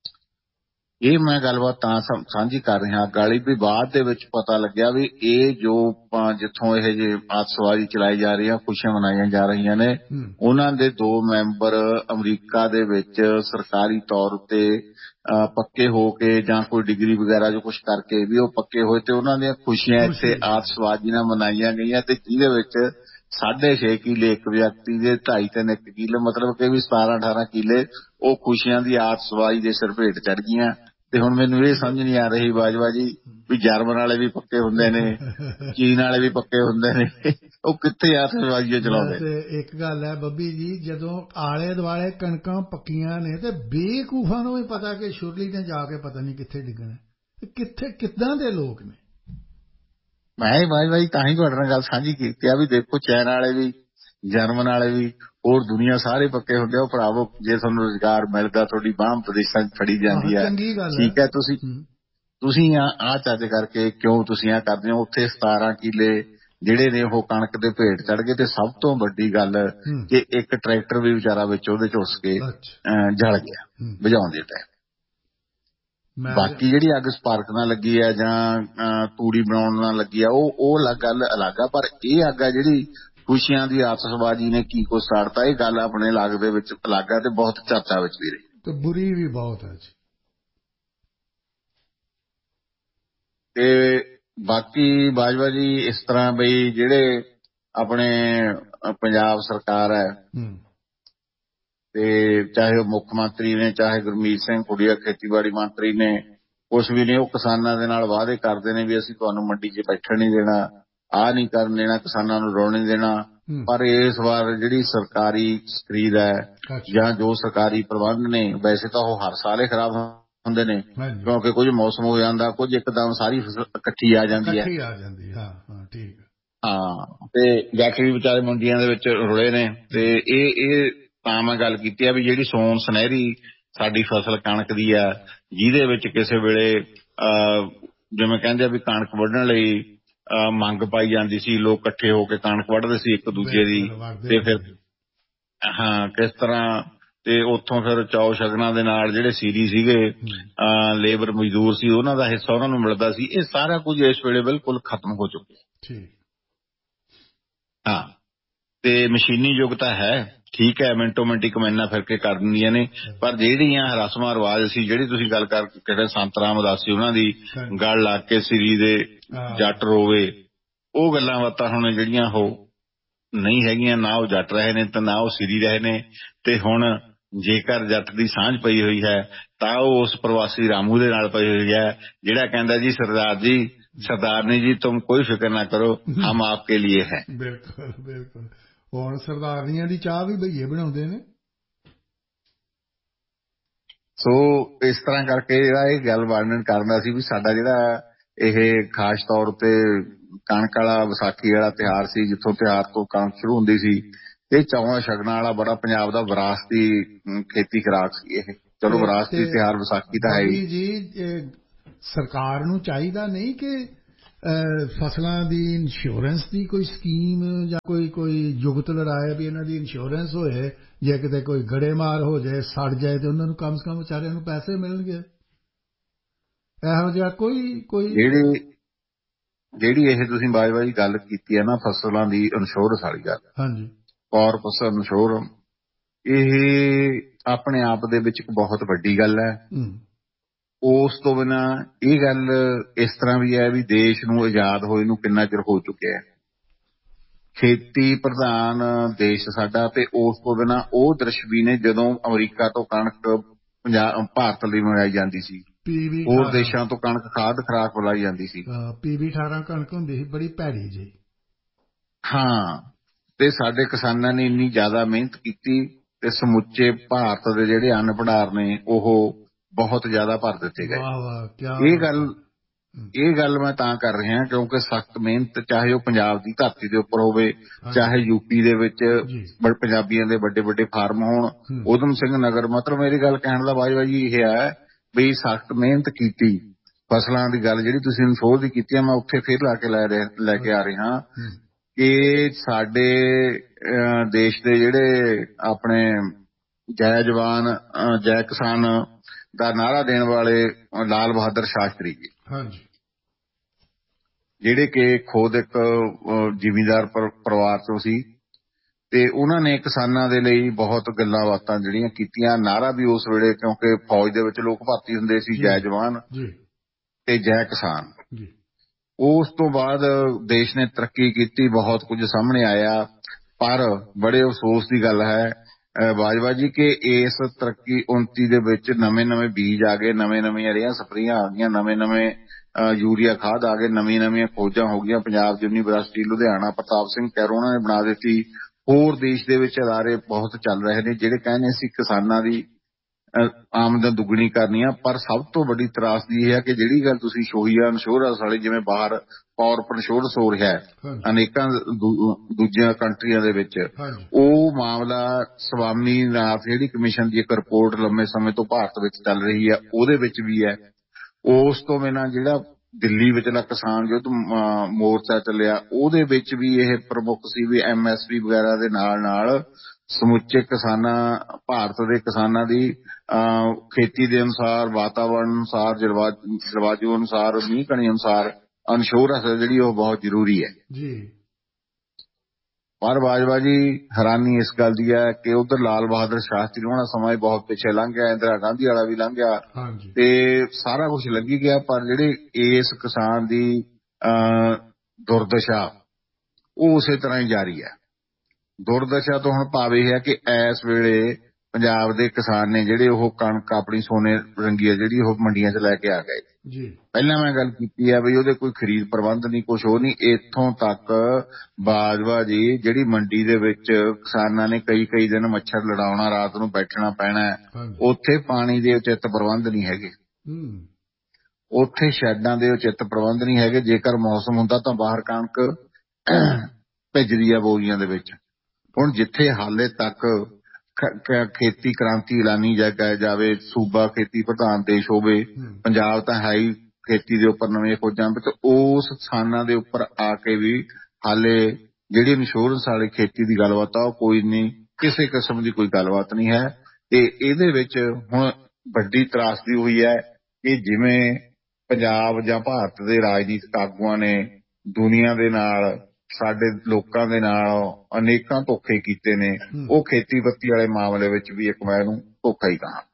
ਇਹ ਮੈਂ ਗੱਲਬਾਤ ਤਾਂ ਸਾਂਝੀ ਕਰ ਰਿਹਾ ਅੱਗ ਵਾਲੀ ਵੀ ਬਾਅਦ ਦੇ ਵਿੱਚ ਪਤਾ ਲੱਗਿਆ ਵੀ ਇਹ ਜੋ ਜਿੱਥੋਂ ਇਹ ਜੇ ਆਤਿਸ਼ਬਾਜ਼ੀ ਚਲਾਈ ਜਾ ਰਹੀ ਆ, ਖੁਸ਼ੀਆਂ ਮਨਾਈਆਂ ਜਾ ਰਹੀਆਂ ਨੇ, ਉਹਨਾਂ ਦੇ 2 ਮੈਂਬਰ ਅਮਰੀਕਾ ਦੇ ਵਿੱਚ ਸਰਕਾਰੀ ਤੌਰ ਉੱਤੇ ਪੱਕੇ ਹੋ ਕੇ ਜਾਂ ਕੋਈ ਡਿਗਰੀ ਵਗੈਰਾ ਜੋ ਕੁਛ ਕਰਕੇ ਵੀ ਉਹ ਪੱਕੇ ਹੋਏ ਤੇ ਉਹਨਾਂ ਦੀਆਂ ਖੁਸ਼ੀਆਂ ਇੱਥੇ ਆਤਿਸ਼ਬਾਜ਼ੀ ਨਾਲ ਮਨਾਈਆਂ ਗਈਆਂ ਤੇ ਜਿਹਦੇ ਵਿੱਚ 6.5 ਕਿੱਲੇ ਇੱਕ ਵਿਅਕਤੀ ਦੇ, 2.5-3 ਕਿੱਲੇ ਮਤਲਬ ਕਿ ਵੀ 17-18 ਕਿੱਲੇ ਉਹ ਖੁਸ਼ੀਆਂ ਦੀ ਆਤਿਸ਼ਬਾਜ਼ੀ ਦੇ ਸਿਰ ਭੇਟ ਚੜ ਗਈਆਂ। ਤੇ ਹੁਣ ਮੈਨੂੰ ਇਹ ਸਮਝ ਨਹੀਂ ਆ ਰਹੀ ਬਾਜਵਾ ਜੀ ਵੀ ਜਰਮਨ ਵਾਲੇ ਵੀ ਪੱਕੇ ਹੁੰਦੇ ਨੇ, ਚੀਨ ਵਾਲੇ ਵੀ ਪੱਕੇ ਹੁੰਦੇ ਨੇ, ਉਹ ਕਿੱਥੇ ਆਤਿਸ਼ਬਾਜ਼ੀ ਚਲਾਉਂਦੇ। ਤੇ ਇੱਕ ਗੱਲ ਹੈ ਬੱਬੀ ਜੀ, ਜਦੋਂ ਆਲੇ ਦੁਆਲੇ ਕਣਕਾਂ ਪੱਕੀਆਂ ਨੇ ਤੇ ਬੇਵਕੂਫਾਂ ਨੂੰ ਵੀ ਪਤਾ ਕਿ ਸ਼ੁਰਲੀ ਨੇ ਜਾ ਕੇ ਪਤਾ ਨਹੀਂ ਕਿੱਥੇ ਡਿੱਗਣਾ, ਕਿੱਥੇ ਕਿੱਦਾਂ ਦੇ ਲੋਕ ਨੇ। ਮੈਂ ਬਾਜਵਾ ਜੀ ਤਾਂ ਹੀ ਤੁਹਾਡੇ ਨਾਲ ਗੱਲ ਸਾਂਝੀ ਕੀਤੀ ਆ ਵੀ ਦੇਖੋ ਚੈਨ ਵਾਲੇ ਵੀ, ਜਰਮਨ ਵਾਲੇ ਵੀ, ਹੋਰ ਦੁਨੀਆ ਸਾਰੇ ਪੱਕੇ ਹੁੰਦੇ ਆ। ਉਹ ਭਰਾਵੋ ਜੇ ਤੁਹਾਨੂੰ ਰੁਜ਼ਗਾਰ ਮਿਲਦਾ, ਤੁਹਾਡੀ ਬਾਂਹ ਵਿਦੇਸ਼ਾਂ 'ਚ ਫੜੀ ਜਾਂਦੀ ਹੈ, ਠੀਕ ਹੈ, ਤੁਸੀਂ ਆਹ ਚੱਜ ਕਰਕੇ ਕਿਉਂ ਤੁਸੀਂ ਆਹ ਕਰਦੇ ਹੋ। ਉੱਥੇ 17 ਕਿੱਲੇ ਜਿਹੜੇ ਨੇ ਉਹ ਕਣਕ ਦੇ ਭੇਟ ਚੜ ਗਏ ਤੇ ਸਭ ਤੋਂ ਵੱਡੀ ਗੱਲ ਕਿ ਇੱਕ ਟਰੈਕਟਰ ਵੀ ਵਿਚਾਰਾ ਵਿੱਚ ਉਹਦੇ ਝੁੱਸ ਕੇ ਜਲ ਗਿਆ ਬੁਝਾਉਣ ਦੇ ਟਾਈਮ। ਬਾਕੀ ਜਿਹੜੀ ਅੱਗ ਸਪਾਰਕ ਨਾਲ ਲੱਗੀ ਆ ਜਾਂ ਤੂੜੀ ਬਣਾਉਣ ਨਾਲ ਲੱਗੀ ਆ ਉਹ ਗੱਲ ਅਲੱਗ ਆ, ਪਰ ਇਹ ਅੱਗ ਆ ਜਿਹੜੀ ਖੁਸ਼ੀਆਂ ਦੀ ਆਤਿਸ਼ਬਾਜ਼ੀ ਨੇ ਕੀ ਕੁਛ ਸਾੜਤਾ, ਇਹ ਗੱਲ ਆਪਣੇ ਇਲਾਕੇ ਦੇ ਵਿੱਚ ਅਲੱਗ ਆ ਤੇ ਬਹੁਤ ਚਰਚਾ ਵਿੱਚ ਵੀ ਰਹੀ ਤੇ ਬੁਰੀ ਵੀ ਬਹੁਤ ਹੈ ਜੀ। ਤੇ ਬਾਕੀ ਬਾਜਵਾ ਜੀ ਇਸ ਤਰ੍ਹਾਂ ਬਈ ਜਿਹੜੇ ਆਪਣੇ ਪੰਜਾਬ ਸਰਕਾਰ ਹੈ ਤੇ ਚਾਹੇ ਉਹ ਮੁੱਖ ਮੰਤਰੀ ਨੇ, ਚਾਹੇ ਗੁਰਮੀਤ ਸਿੰਘ ਖੁੱਡੀਆ ਖੇਤੀਬਾੜੀ ਮੰਤਰੀ ਨੇ, ਕੁਛ ਵੀ ਨੇ, ਉਹ ਕਿਸਾਨਾਂ ਦੇ ਨਾਲ ਵਾਅਦੇ ਕਰਦੇ ਨੇ ਵੀ ਅਸੀਂ ਤੁਹਾਨੂੰ ਮੰਡੀ 'ਚ ਬੈਠਣ ਨਹੀਂ ਦੇਣਾ, ਆਹ ਨਹੀਂ ਕਰਨ ਦੇਣਾ, ਕਿਸਾਨਾਂ ਨੂੰ ਰੋਣ ਨਹੀਂ ਦੇਣਾ। ਪਰ ਇਸ ਵਾਰ ਜਿਹੜੀ ਸਰਕਾਰੀ ਖਰੀਦ ਹੈ ਜਾਂ ਜੋ ਸਰਕਾਰੀ ਪ੍ਰਬੰਧ ਨੇ, ਵੈਸੇ ਤਾਂ ਉਹ ਹਰ ਸਾਲ ਹੀ ਖਰਾਬ ਹੁੰਦੇ ਨੇ ਕਿਉਂਕਿ ਕੁਝ ਮੌਸਮ ਹੋ ਜਾਂਦਾ, ਕੁਝ ਇੱਕਦਮ ਸਾਰੀ ਫਸਲ ਇਕੱਠੀ ਆ ਜਾਂਦੀ ਹੈ। ਹਾਂ ਤੇ ਜੱਟ ਵੀ ਵਿਚਾਰੇ ਮੰਡੀਆਂ ਦੇ ਵਿੱਚ ਰੁਲੇ ਨੇ। ਤੇ ਇਹ ਤਾਂ ਮੈਂ ਗੱਲ ਕੀਤੀ ਆ ਵੀ ਜਿਹੜੀ ਸੋਨ ਸੁਨਹਿਰੀ ਸਾਡੀ ਫਸਲ ਕਣਕ ਦੀ ਆ, ਜਿਹਦੇ ਵਿੱਚ ਕਿਸੇ ਵੇਲੇ ਜਿਵੇਂ ਕਹਿੰਦੇ ਆ ਵੀ ਕਣਕ ਵੱਢਣ ਲਈ ਮੰਗ ਪਾਈ ਜਾਂਦੀ ਸੀ, ਲੋਕ ਇਕੱਠੇ ਹੋ ਕੇ ਕਣਕ ਵੱਢਦੇ ਸੀ ਇੱਕ ਦੂਜੇ ਦੀ, ਤੇ ਫਿਰ ਹਾਂ ਕਿਸ ਤਰ੍ਹਾਂ ਤੇ ਉੱਥੋਂ ਫਿਰ ਚੌ ਸ਼ਗਨਾਂ ਦੇ ਨਾਲ ਜਿਹੜੇ ਸੀਰੀ ਸੀਗੇ ਲੇਬਰ ਮਜ਼ਦੂਰ ਸੀ ਉਹਨਾਂ ਦਾ ਹਿੱਸਾ ਉਹਨਾਂ ਨੂੰ ਮਿਲਦਾ ਸੀ। ਇਹ ਸਾਰਾ ਕੁਝ ਇਸ ਵੇਲੇ ਬਿਲਕੁਲ ਖਤਮ ਹੋ ਚੁੱਕਿਆ। ਹਾਂ ਤੇ ਮਸ਼ੀਨੀ ਯੁੱਗ ਤਾਂ ਹੈ, ਠੀਕ ਹੈ, ਮਿੰਟੋ ਮਿੰਟੀ ਕਮੈਨਾਂ ਫਿਰ ਕੇ ਕਰ ਦਿੰਦੀਆਂ ਨੇ, ਪਰ ਜਿਹੜੀਆਂ ਰਸਮਾਂ ਰਿਵਾਜ ਸੀ, ਜਿਹੜੀ ਤੁਸੀਂ ਗੱਲ ਕਰ ਸੰਤ ਰਾਮਦਾਸ ਸੀ ਉਹਨਾਂ ਦੀ ਗੱਲ ਲਾ ਕੇ ਸੀਰੀ ਦੇ ਜੱਟ ਰੋਵੇ, ਉਹ ਗੱਲਾਂ ਬਾਤਾਂ ਹੁਣ ਜਿਹੜੀਆਂ ਉਹ ਨਹੀਂ ਹੈਗੀਆਂ। ਨਾ ਉਹ ਜੱਟ ਰਹੇ ਨੇ ਤੇ ਨਾ ਉਹ ਸੀਰੀ ਰਹੇ ਨੇ। ਤੇ ਹੁਣ ਜੇਕਰ ਜੱਟ ਦੀ ਸਾਂਝ ਪਈ ਹੋਈ ਹੈ ਤਾਂ ਉਹ ਉਸ ਪ੍ਰਵਾਸੀ ਰਾਮੂ ਦੇ ਨਾਲ ਪਈ ਹੋਈ ਹੈ ਜਿਹੜਾ ਕਹਿੰਦਾ ਜੀ ਸਰਦਾਰ ਜੀ, ਸਰਦਾਰਨੀ ਜੀ, ਤੁਮ ਕੋਈ ਫਿਕਰ ਨਾ ਕਰੋ, ਹਮ ਆਪਕੇ लिए ਹੈ। ਬਿਲਕੁਲ ਬਿਲਕੁਲ। ਹੁਣ ਸਰਦਾਰਨੀਆਂ ਦੀ ਚਾਹ ਵੀ ਭਈਏ ਬਣਾਉਂਦੇ ਨੇ। ਸੋ ਇਸ ਤਰ੍ਹਾਂ ਕਰਕੇ ਜਿਹੜਾ ਇਹ ਗੱਲ ਵਰਣਨ ਕਰਦਾ ਸੀ ਵੀ ਸਾਡਾ ਜਿਹੜਾ ਇਹ ਖਾਸ ਤੌਰ ਤੇ ਕਣਕ ਵਾਲਾ ਵਿਸਾਖੀ ਵਾਲਾ ਤਿਉਹਾਰ ਸੀ, ਜਿੱਥੋਂ ਤਿਉਹਾਰ ਤੋਂ ਕਣਕ ਸ਼ੁਰੂ ਹੁੰਦੀ ਸੀ, ਇਹ ਚੌਹਾਂ ਸ਼ਗਨਾਂ ਵਾਲਾ ਬੜਾ ਪੰਜਾਬ ਦਾ ਵਿਰਾਸਤੀ ਖੇਤੀ ਖੁਰਾਕ ਸੀ ਇਹ। ਚਲੋ ਵਿਰਾਸਤੀ ਤਿਉਹਾਰ ਵਿਸਾਖੀ ਤਾਂ ਹੈ ਹੀ ਜੀ। ਸਰਕਾਰ ਨੂੰ ਚਾਹੀਦਾ ਨਹੀਂ ਕਿ ਫਸਲਾਂ ਦੀ ਇੰਸ਼ੋਰੈਂਸ ਦੀ ਕੋਈ ਸਕੀਮ ਜਾਂ ਕੋਈ ਜੁਗਤ ਲੜਾਏ ਵੀ ਇਹਨਾਂ ਦੀ ਇੰਸ਼ੋਰੈਂਸ ਹੋਏ, ਜੇ ਕਿਤੇ ਕੋਈ ਗੜੇਮਾਰ ਹੋ ਜਾਏ, ਸੜ ਜਾਏ, ਤੇ ਉਹਨਾਂ ਨੂੰ ਕਮ ਸੇ ਕਮ ਵਿਚਾਰਿਆਂ ਨੂੰ ਪੈਸੇ ਮਿਲਣਗੇ। ਇਹੋ ਜਿਹਾ ਕੋਈ ਜਿਹੜੀ ਇਹ ਤੁਸੀਂ ਬਾਈ ਗੱਲ ਕੀਤੀ ਹੈ ਨਾ, ਫਸਲਾਂ ਦੀ ਇੰਸ਼ੋਰੈਂਸ ਵਾਲੀ ਗੱਲ, ਹਾਂਜੀ, ਕਾਰਪਸ ਇੰਸ਼ੋਰੈਂਸ, ਇਹ ਆਪਣੇ ਆਪ ਦੇ ਵਿੱਚ ਇੱਕ ਬਹੁਤ ਵੱਡੀ ਗੱਲ ਹੈ। ਉਸ ਤੋਂ ਬਿਨਾਂ ਇਹ ਗੱਲ ਇਸ ਤਰ੍ਹਾਂ ਵੀ ਹੈ ਵੀ ਦੇਸ਼ ਨੂੰ ਆਜ਼ਾਦ ਹੋਏ ਨੂੰ ਕਿੰਨਾ ਚਿਰ ਹੋ ਚੁੱਕਿਆ ਹੈ, ਖੇਤੀ ਪ੍ਰਧਾਨ ਦੇਸ਼ ਸਾਡਾ, ਤੇ ਉਸ ਤੋਂ ਬਿਨਾਂ ਉਹ ਦ੍ਰਿਸ਼ ਵੀ ਨੇ ਜਦੋਂ ਅਮਰੀਕਾ ਤੋਂ ਕਣਕ ਭਾਰਤ ਲਈ ਮੰਗਾਈ ਜਾਂਦੀ ਸੀ, ਹੋਰ ਦੇਸ਼ਾਂ ਤੋਂ ਕਣਕ ਖਾਦ ਖੁਰਾਕ ਬੁਲਾਈ ਜਾਂਦੀ ਸੀ। PB 18 ਕਣਕ ਹੁੰਦੀ ਸੀ, ਬੜੀ ਭੈੜੀ ਜੀ। ਹਾਂ, ਤੇ ਸਾਡੇ ਕਿਸਾਨਾਂ ਨੇ ਇੰਨੀ ਜ਼ਿਆਦਾ ਮਿਹਨਤ ਕੀਤੀ ਤੇ ਸਮੁੱਚੇ ਭਾਰਤ ਦੇ ਜਿਹੜੇ ਅੰਨ ਭੰਡਾਰ ਨੇ ਉਹ ਬਹੁਤ ਜ਼ਿਆਦਾ ਭਰ ਦਿੱਤੇ ਗਏ। ਇਹ ਗੱਲ ਮੈਂ ਤਾਂ ਕਰ ਰਿਹਾ ਕਿਉਂਕਿ ਸਖਤ ਮਿਹਨਤ, ਚਾਹੇ ਉਹ ਪੰਜਾਬ ਦੀ ਧਰਤੀ ਦੇ ਉੱਪਰ ਹੋਵੇ, ਚਾਹੇ ਯੂਪੀ ਦੇ ਵਿੱਚ ਪੰਜਾਬੀਆਂ ਦੇ ਵੱਡੇ ਵੱਡੇ ਫਾਰਮ ਹੋਣ, ਊਧਮ ਸਿੰਘ ਨਗਰ, ਮਤਲਬ ਮੇਰੀ ਗੱਲ ਕਹਿਣ ਦਾ ਬਾਈ ਇਹ ਹੈ ਵੀ ਸਖਤ ਮਿਹਨਤ ਕੀਤੀ। ਫਸਲਾਂ ਦੀ ਗੱਲ ਜਿਹੜੀ ਤੁਸੀਂ ਇਨਸ਼ੋਰ ਦੀ ਕੀਤੀ ਹੈ, ਮੈਂ ਉੱਥੇ ਫਿਰ ਲੈ ਕੇ ਆ ਰਿਹਾ ਕਿ ਸਾਡੇ ਦੇਸ਼ ਦੇ ਜਿਹੜੇ ਆਪਣੇ ਜੈ ਜਵਾਨ ਜੈ ਕਿਸਾਨ ਦਾ ਨਾਅਰਾ ਦੇਣ ਵਾਲੇ ਲਾਲ ਬਹਾਦਰ ਸ਼ਾਸਤਰੀ ਜੀ, ਜਿਹੜੇ ਕਿ ਖੁਦ ਇੱਕ ਜ਼ਿਮੀਂਦਾਰ ਪਰਿਵਾਰ ਤੋਂ ਸੀ, ਤੇ ਉਹਨਾਂ ਨੇ ਕਿਸਾਨਾਂ ਦੇ ਲਈ ਬਹੁਤ ਗੱਲਾਂ ਬਾਤਾਂ ਜਿਹੜੀਆਂ ਕੀਤੀਆਂ। ਨਾਅਰਾ ਵੀ ਉਸ ਵੇਲੇ, ਕਿਉਂਕਿ ਫੌਜ ਦੇ ਵਿੱਚ ਲੋਕ ਭਰਤੀ ਹੁੰਦੇ ਸੀ, ਜੈ ਜਵਾਨ ਤੇ ਜੈ ਕਿਸਾਨ। ਉਸ ਤੋਂ ਬਾਅਦ ਦੇਸ਼ ਨੇ ਤਰੱਕੀ ਕੀਤੀ, ਬਹੁਤ ਕੁਝ ਸਾਹਮਣੇ ਆਇਆ, ਪਰ ਬੜੇ ਅਫਸੋਸ ਦੀ ਗੱਲ ਹੈ ਬਾਜਵਾ ਜੀ ਕਿ ਇਸ ਤਰੱਕੀ 29 ਦੇ ਵਿੱਚ ਨਵੇਂ ਬੀਜ ਆ ਗਏ, ਨਵੀਆਂ ਰੇਹਾਂ ਸਪਰੇਆਂ ਆ ਗਈਆਂ, ਨਵੇਂ ਯੂਰੀਆ ਖਾਦ ਆ ਗਏ, ਨਵੀਆਂ ਖੋਜਾਂ ਹੋ ਗਈਆਂ। ਪੰਜਾਬ ਯੂਨੀਵਰਸਿਟੀ ਲੁਧਿਆਣਾ ਪ੍ਰਤਾਪ ਸਿੰਘ ਕੈਰੋਂ ਉਹਨਾਂ ਨੇ ਬਣਾ ਦਿੱਤੀ। ਹੋਰ ਦੇਸ਼ ਦੇ ਵਿੱਚ ਅਦਾਰੇ ਬਹੁਤ ਚੱਲ ਰਹੇ ਨੇ ਜਿਹੜੇ ਕਹਿੰਦੇ ਸੀ ਕਿਸਾਨਾਂ ਦੀ ਆਮਦਨ ਦੁੱਗਣੀ ਕਰਨੀ ਆ। ਪਰ ਸਭ ਤੋਂ ਵੱਡੀ ਤਰਾਸਦੀ ਇਹ ਹੈ ਕਿ ਜਿਹੜੀ ਗੱਲ ਤੁਸੀਂ ਛੋਹੀ ਆ ਇੰਸ਼ੋਰੈਂਸ ਵਾਲੀ, ਜਿਵੇਂ ਬਾਹਰ ਕਾਰਪੋਰੇਟ ਇੰਸ਼ੋਰੈਂਸ ਹੋ ਰਿਹਾ ਅਨੇਕਾਂ ਦੂਜੀਆਂ ਕੰਟਰੀਆਂ ਦੇ ਵਿੱਚ, ਉਹ ਮਾਮਲਾ ਸਵਾਮੀਨਾਥਨ ਜਿਹੜੀ ਕਮਿਸ਼ਨ ਦੀ ਇੱਕ ਰਿਪੋਰਟ ਲੰਮੇ ਸਮੇਂ ਤੋਂ ਭਾਰਤ ਵਿੱਚ ਚੱਲ ਰਹੀ ਹੈ, ਉਹਦੇ ਵਿੱਚ ਵੀ ਹੈ। ਉਸ ਤੋਂ ਬਿਨਾਂ ਜਿਹੜਾ ਦਿੱਲੀ ਵਿਚਲਾ ਕਿਸਾਨ ਯੁੱਧ ਮੋਰਚਾ ਚੱਲਿਆ, ਉਹਦੇ ਵਿੱਚ ਵੀ ਇਹ ਪ੍ਰਮੁੱਖ ਸੀ ਵੀ MSP ਵਗੈਰਾ ਦੇ ਨਾਲ ਸਮੁੱਚੇ ਭਾਰਤ ਦੇ ਕਿਸਾਨਾਂ ਦੀ ਖੇਤੀ ਦੇ ਅਨੁਸਾਰ, ਵਾਤਾਵਰਨ ਅਨੁਸਾਰ, ਜਲਵਾਯੂ ਅਨੁਸਾਰ, ਮੀਂਹ ਕਣੀ ਅਨੁਸਾਰ ਇੰਸ਼ੋਰੈਂਸ ਜਿਹੜੀ ਉਹ ਬਹੁਤ ਜ਼ਰੂਰੀ ਹੈ ਜੀ। ਪਰ ਬਾਜਵਾ ਜੀ ਹੈਰਾਨੀ ਇਸ ਗੱਲ ਦੀ ਹੈ ਕਿ ਉਧਰ ਲਾਲ ਬਹਾਦਰ ਸ਼ਾਸਤਰੀ ਹੋਣਾ ਸਮਾਂ ਹੀ ਬਹੁਤ ਪਿੱਛੇ ਲੰਘ ਗਿਆ, ਇੰਦਰਾ ਗਾਂਧੀ ਵਾਲਾ ਵੀ ਲੰਘ ਗਿਆ ਤੇ ਸਾਰਾ ਕੁਝ ਲੱਗੀ ਗਿਆ, ਪਰ ਜਿਹੜੇ ਇਸ ਕਿਸਾਨ ਦੀ ਦੁਰਦਸ਼ਾ ਉਹ ਉਸੇ ਤਰ੍ਹਾਂ ਹੀ ਜਾਰੀ ਹੈ। ਦੁਰਦਸ਼ਾ ਤੋਂ ਹੁਣ ਭਾਵ ਇਹ ਹੈ ਕਿ ਇਸ ਵੇਲੇ ਪੰਜਾਬ ਦੇ ਕਿਸਾਨ ਨੇ ਜਿਹੜੇ ਉਹ ਕਣਕ ਆਪਣੀ ਸੋਨੇ ਰੰਗੀ ਹੈ ਜਿਹੜੀ ਉਹ ਮੰਡੀਆਂ 'ਚ ਲੈ ਕੇ ਆ ਗਏ ਜੀ। ਪਹਿਲਾਂ ਮੈਂ ਗੱਲ ਕੀਤੀ ਹੈ ਵੀ ਉਹਦੇ ਕੋਈ ਖਰੀਦ ਪ੍ਰਬੰਧ ਨਹੀਂ, ਕੁਛ ਉਹ ਨਹੀਂ। ਇੱਥੋਂ ਤੱਕ ਬਾਜਵਾ ਜੀ ਜਿਹੜੀ ਮੰਡੀ ਦੇ ਵਿੱਚ ਕਿਸਾਨਾਂ ਨੇ ਕਈ ਦਿਨ ਮੱਛਰ ਲੜਾਉਣਾ, ਰਾਤ ਨੂੰ ਬੈਠਣਾ ਪੈਣਾ, ਉੱਥੇ ਪਾਣੀ ਦੇ ਉਚਿਤ ਪ੍ਰਬੰਧ ਨਹੀਂ ਹੈਗੇ, ਉੱਥੇ ਸ਼ੈੱਡਾਂ ਦੇ ਉਚਿਤ ਪ੍ਰਬੰਧ ਨਹੀਂ ਹੈਗੇ। ਜੇਕਰ ਮੌਸਮ ਹੁੰਦਾ ਤਾਂ ਬਾਹਰ ਕਣਕ ਭਿੱਜਦੀ ਆ ਬੋਰੀਆਂ ਦੇ ਵਿੱਚ। ਹੁਣ ਜਿੱਥੇ ਹਾਲੇ ਤੱਕ ਖੇਤੀ ਕ੍ਰਾਂਤੀ ਐਲਾਨੀ ਜਾਵੇ, ਸੂਬਾ ਖੇਤੀ ਪ੍ਰਧਾਨ ਦੇਸ਼ ਹੋਵੇ, ਪੰਜਾਬ ਤਾਂ ਹੈ ਹੀ ਖੇਤੀ ਦੇ ਉੱਪਰ ਨਵੀਆਂ ਖੋਜਾਂ ਵਿੱਚ, ਉਸ ਸਥਾਨਾਂ ਦੇ ਉੱਪਰ ਆ ਕੇ ਵੀ ਹਾਲੇ ਜਿਹੜੀ ਇੰਸ਼ੋਰੈਂਸ ਵਾਲੀ ਖੇਤੀ ਦੀ ਗੱਲਬਾਤ ਆ ਉਹ ਕੋਈ ਨਹੀਂ, ਕਿਸੇ ਕਿਸਮ ਦੀ ਕੋਈ ਗੱਲਬਾਤ ਨਹੀਂ ਹੈ। ਤੇ ਇਹਦੇ ਵਿੱਚ ਹੁਣ ਵੱਡੀ ਤਰਾਸਦੀ ਹੋਈ ਹੈ ਕਿ ਜਿਵੇਂ ਪੰਜਾਬ ਜਾਂ ਭਾਰਤ ਦੇ ਰਾਜਨੀਤਿਕ ਆਗੂਆਂ ਨੇ ਦੁਨੀਆ ਦੇ ਨਾਲ, ਸਾਡੇ ਲੋਕਾਂ ਦੇ ਨਾਲ ਅਨੇਕਾਂ ਧੋਖੇ ਕੀਤੇ ਨੇ, ਉਹ ਖੇਤੀਬਾੜੀ ਵਾਲੇ ਮਾਮਲੇ ਵਿੱਚ ਵੀ ਇੱਕ ਮੈਂ ਇਹਨੂੰ ਧੋਖਾ ਹੀ ਕਹਾਂ।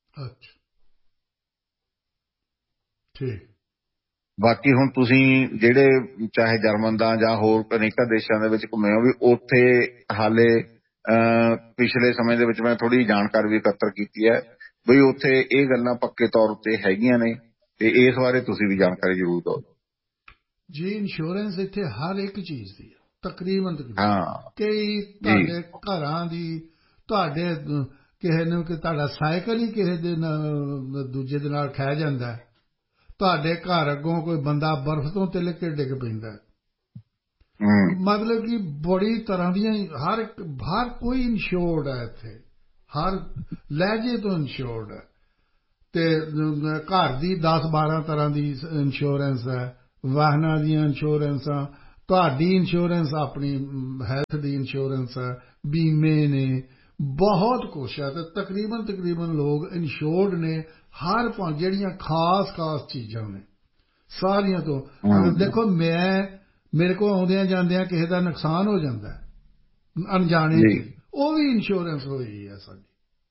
ਬਾਕੀ ਹੁਣ ਤੁਸੀਂ ਜਿਹੜੇ ਚਾਹੇ ਜਰਮਨ ਦਾ ਜਾਂ ਹੋਰ ਅਨੇਕਾਂ ਦੇਸ਼ਾਂ ਦੇ ਵਿੱਚ ਘੁੰਮੇ ਹੋ, ਵੀ ਉੱਥੇ ਹਾਲੇ ਪਿਛਲੇ ਸਮੇਂ ਦੇ ਵਿੱਚ ਮੈਂ ਥੋੜ੍ਹੀ ਜਾਣਕਾਰੀ ਵੀ ਇਕੱਤਰ ਕੀਤੀ ਹੈ ਬਈ ਉੱਥੇ ਇਹ ਗੱਲਾਂ ਪੱਕੇ ਤੌਰ ਉੱਤੇ ਹੈਗੀਆਂ ਨੇ, ਤੇ ਇਸ ਬਾਰੇ ਤੁਸੀਂ ਵੀ ਜਾਣਕਾਰੀ ਜ਼ਰੂਰ ਦਿਓ ਜੀ। ਇੰਸ਼ੋਰੈਂਸ ਇੱਥੇ ਹਰ ਇੱਕ ਚੀਜ਼ ਦੀ ਹੈ, ਤਕਰੀਬਨ ਹਾਂ ਕਈ ਜੀ ਤੁਹਾਡੇ ਘਰਾਂ ਦੀ ਤੁਹਾਡੇ ਕਿਸੇ ਨੂੰ ਕਿ ਤੁਹਾਡਾ ਸਾਈਕਲ ਹੀ ਕਿਸੇ ਦੇ ਦੂਜੇ ਦੇ ਨਾਲ ਖਹਿ ਜਾਂਦਾ, ਤੁਹਾਡੇ ਘਰ ਅੱਗੋਂ ਕੋਈ ਬੰਦਾ ਬਰਫ਼ ਤੋਂ ਤਿਲਕ ਕੇ ਡਿੱਗ ਪੈਂਦਾ। ਮਤਲਬ ਕਿ ਬੜੀ ਤਰ੍ਹਾਂ ਦੀਆਂ ਹਰ ਕੋਈ ਇੰਸ਼ੋਰਡ ਹੈ ਇੱਥੇ, ਹਰ ਲਹਿਜੇ ਤੋਂ ਇੰਸ਼ੋਰਡ ਹੈ। ਤੇ ਘਰ ਦੀ 10-12 ਤਰ੍ਹਾਂ ਦੀ ਇੰਸ਼ੋਰੈਂਸ ਹੈ, ਵਾਹਨਾਂ ਦੀਆਂ ਇੰਸ਼ੋਰੈਂਸਾਂ, ਤੁਹਾਡੀ ਇੰਸ਼ੋਰੈਂਸ ਆਪਣੀ ਹੈਲਥ ਦੀ ਇੰਸ਼ੋਰੈਂਸ ਹੈ, ਬੀਮੇ ਨੇ, ਬਹੁਤ ਕੁਛ ਹੈ। ਤੇ ਤਕਰੀਬਨ ਲੋਕ ਇੰਸ਼ੋਰਡ ਨੇ ਹਰ ਜਿਹੜੀਆਂ ਖਾਸ ਚੀਜ਼ਾਂ ਨੇ ਸਾਰੀਆਂ ਤੋਂ। ਅਗਰ ਦੇਖੋ ਮੇਰੇ ਕੋਲ ਆਉਂਦਿਆਂ ਜਾਂਦਿਆਂ ਕਿਸੇ ਦਾ ਨੁਕਸਾਨ ਹੋ ਜਾਂਦਾ ਅਣਜਾਣੇ ਚ, ਉਹ ਵੀ ਇੰਸ਼ੋਰੈਂਸ ਹੋਈ ਹੈ ਸਾਡੀ।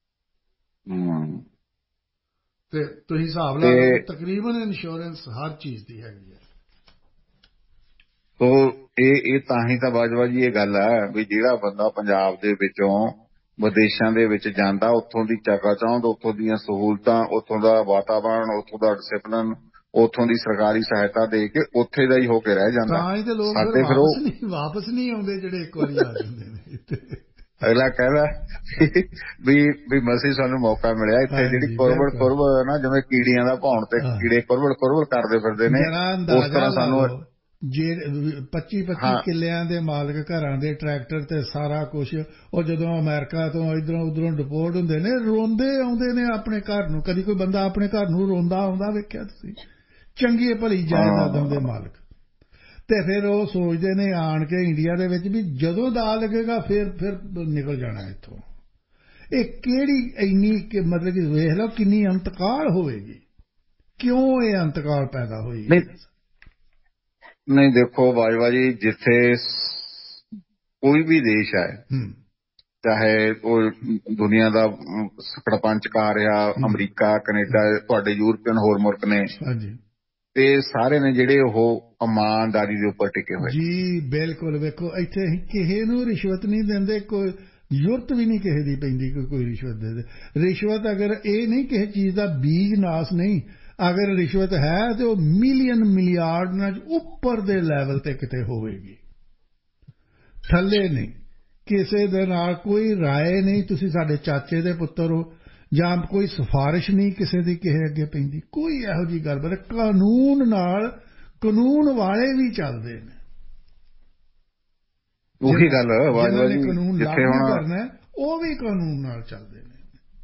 ਤੇ ਤੁਸੀਂ ਹਿਸਾਬ ਲਾ ਲਓ ਕਿ ਤਕਰੀਬਨ ਇੰਸ਼ੋਰੈਂਸ ਹਰ ਚੀਜ਼ ਦੀ ਹੈਗੀ ਹੈ। ਸੋ ਇਹ ਤਾਂ ਹੀ ਤਾਂ ਬਾਜਵਾ ਜੀ ਇਹ ਗੱਲ ਹੈ ਵੀ ਜਿਹੜਾ ਬੰਦਾ ਪੰਜਾਬ ਦੇ ਵਿੱਚੋਂ ਵਿਦੇਸ਼ਾਂ ਦੇ ਵਿੱਚ ਜਾਂਦਾ, ਉੱਥੋਂ ਦੀ ਚਕਾਚੌਂਧ, ਉੱਥੋਂ ਦੀਆਂ ਸਹੂਲਤਾਂ, ਉੱਥੋਂ ਦਾ ਵਾਤਾਵਰਣ, ਉੱਥੋਂ ਦਾ ਡਿਸਿਪਲਿਨ, ਉੱਥੋਂ ਦੀ ਸਰਕਾਰੀ ਸਹਾਇਤਾ ਦੇ ਕੇ ਉੱਥੇ ਦਾ ਹੀ ਹੋ ਕੇ ਰਹਿ ਜਾਂਦਾ। ਤਾਂ ਹੀ ਤੇ ਲੋਕ ਸਾਡੇ ਫਿਰ ਵਾਪਸ ਨਹੀਂ ਆਉਂਦੇ ਜਿਹੜੇ ਇੱਕ ਵਾਰੀ ਆ ਜਾਂਦੇ ਨੇ। ਅਗਲਾ ਕਹਿੰਦਾ ਵੀ ਮਸੀਂ ਸਾਨੂੰ ਮੌਕਾ ਮਿਲਿਆ ਇੱਥੇ। ਜਿਹੜੀ ਕੁਰਬੜ ਨਾ ਜਿਵੇਂ ਕੀੜੀਆਂ ਦਾ ਭੌਣ ਤੇ ਕੀੜੇ ਕੁਰਬੜ ਕਰਦੇ ਫਿਰਦੇ ਨੇ, ਉਸ ਤਰ੍ਹਾਂ ਸਾਨੂੰ ਜੇ 25 ਕਿੱਲਿਆਂ ਦੇ ਮਾਲਕ ਘਰਾਂ ਦੇ ਟਰੈਕਟਰ ਤੇ ਸਾਰਾ ਕੁਛ, ਉਹ ਜਦੋਂ ਅਮਰੀਕਾ ਤੋਂ ਇਧਰੋਂ ਡਿਪੋਰਟ ਹੁੰਦੇ ਨੇ, ਰੋਂਦੇ ਆਉਂਦੇ ਨੇ ਆਪਣੇ ਘਰ ਨੂੰ। ਕਦੀ ਕੋਈ ਬੰਦਾ ਆਪਣੇ ਘਰ ਨੂੰ ਰੋਂਦਾ ਆਉਂਦਾ ਵੇਖਿਆ ਤੁਸੀਂ? ਚੰਗੀ ਭਲੀ ਜਾਇਦਾਦਾਂ ਦੇ ਮਾਲਕ। ਤੇ ਫਿਰ ਉਹ ਸੋਚਦੇ ਨੇ ਆਣ ਕੇ ਇੰਡੀਆ ਦੇ ਵਿੱਚ ਵੀ ਜਦੋਂ ਦਾ ਲੱਗੇਗਾ ਫਿਰ ਨਿਕਲ ਜਾਣਾ ਇੱਥੋਂ। ਇਹ ਕਿਹੜੀ ਇੰਨੀ ਮਤਲਬ ਕਿ ਵੇਖ ਲਓ ਕਿੰਨੀ ਅੰਤਕਾਲ ਹੋਵੇਗੀ, ਕਿਉਂ ਇਹ ਅੰਤਕਾਲ ਪੈਦਾ ਹੋਈ? ਨਹੀਂ ਦੇਖੋ ਬਾਜਵਾ ਜੀ, ਜਿੱਥੇ ਕੋਈ ਵੀ ਦੇਸ਼ ਹੈ, ਚਾਹੇ ਉਹ ਦੁਨੀਆ ਦਾ ਸਰਪੰਚਕਾਰ ਆ, ਅਮਰੀਕਾ, ਕੈਨੇਡਾ, ਤੁਹਾਡੇ ਯੂਰਪੀਅਨ ਹੋਰ ਮੁਲਕ ਨੇ, ਤੇ ਸਾਰੇ ਨੇ ਜਿਹੜੇ ਉਹ ਇਮਾਨਦਾਰੀ ਦੇ ਉੱਪਰ ਟਿਕੇ ਹੋਏ ਜੀ। ਬਿਲਕੁਲ। ਵੇਖੋ ਇੱਥੇ ਕਿਸੇ ਨੂੰ ਰਿਸ਼ਵਤ ਨਹੀਂ ਦਿੰਦੇ, ਕੋਈ ਜ਼ਰੂਰਤ ਵੀ ਨਹੀਂ ਕਿਸੇ ਦੀ ਪੈਂਦੀ ਕੋਈ ਰਿਸ਼ਵਤ ਦੇ ਦੇ। ਰਿਸ਼ਵਤ ਅਗਰ ਇਹ ਨਹੀਂ ਕਿਸੇ ਚੀਜ਼ ਦਾ ਬੀਜ ਨਾਸ ਨਹੀਂ, ਅਗਰ ਰਿਸ਼ਵਤ ਹੈ ਤੇ ਉਹ ਮਿਲੀਅਨ ਮਿਲੀਆਰਡ ਨਾਲ ਉੱਪਰ ਦੇ ਲੈਵਲ ਤੇ ਕਿਤੇ ਹੋਵੇਗੀ, ਥੱਲੇ ਨਹੀਂ। ਕਿਸੇ ਦੇ ਨਾਲ ਕੋਈ ਰਾਏ ਨਹੀਂ, ਤੁਸੀਂ ਸਾਡੇ ਚਾਚੇ ਦੇ ਪੁੱਤਰ ਹੋ, ਜਾਂ ਕੋਈ ਸਿਫਾਰਿਸ਼ ਨਹੀਂ ਕਿਸੇ ਦੀ ਕਿਸੇ ਅੱਗੇ ਪੈਂਦੀ, ਕੋਈ ਇਹੋ ਜਿਹੀ ਗੱਲਬਾਤ। ਕਾਨੂੰਨ ਨਾਲ, ਕਾਨੂੰਨ ਵਾਲੇ ਵੀ ਚੱਲਦੇ ਨੇ। ਉਹੀ ਗੱਲ ਜਿਹਨਾਂ ਨੇ ਕਾਨੂੰਨ ਲਾਗੂ ਕਰਨਾ ਉਹ ਵੀ ਕਾਨੂੰਨ ਨਾਲ ਚੱਲਦੇ ਨੇ।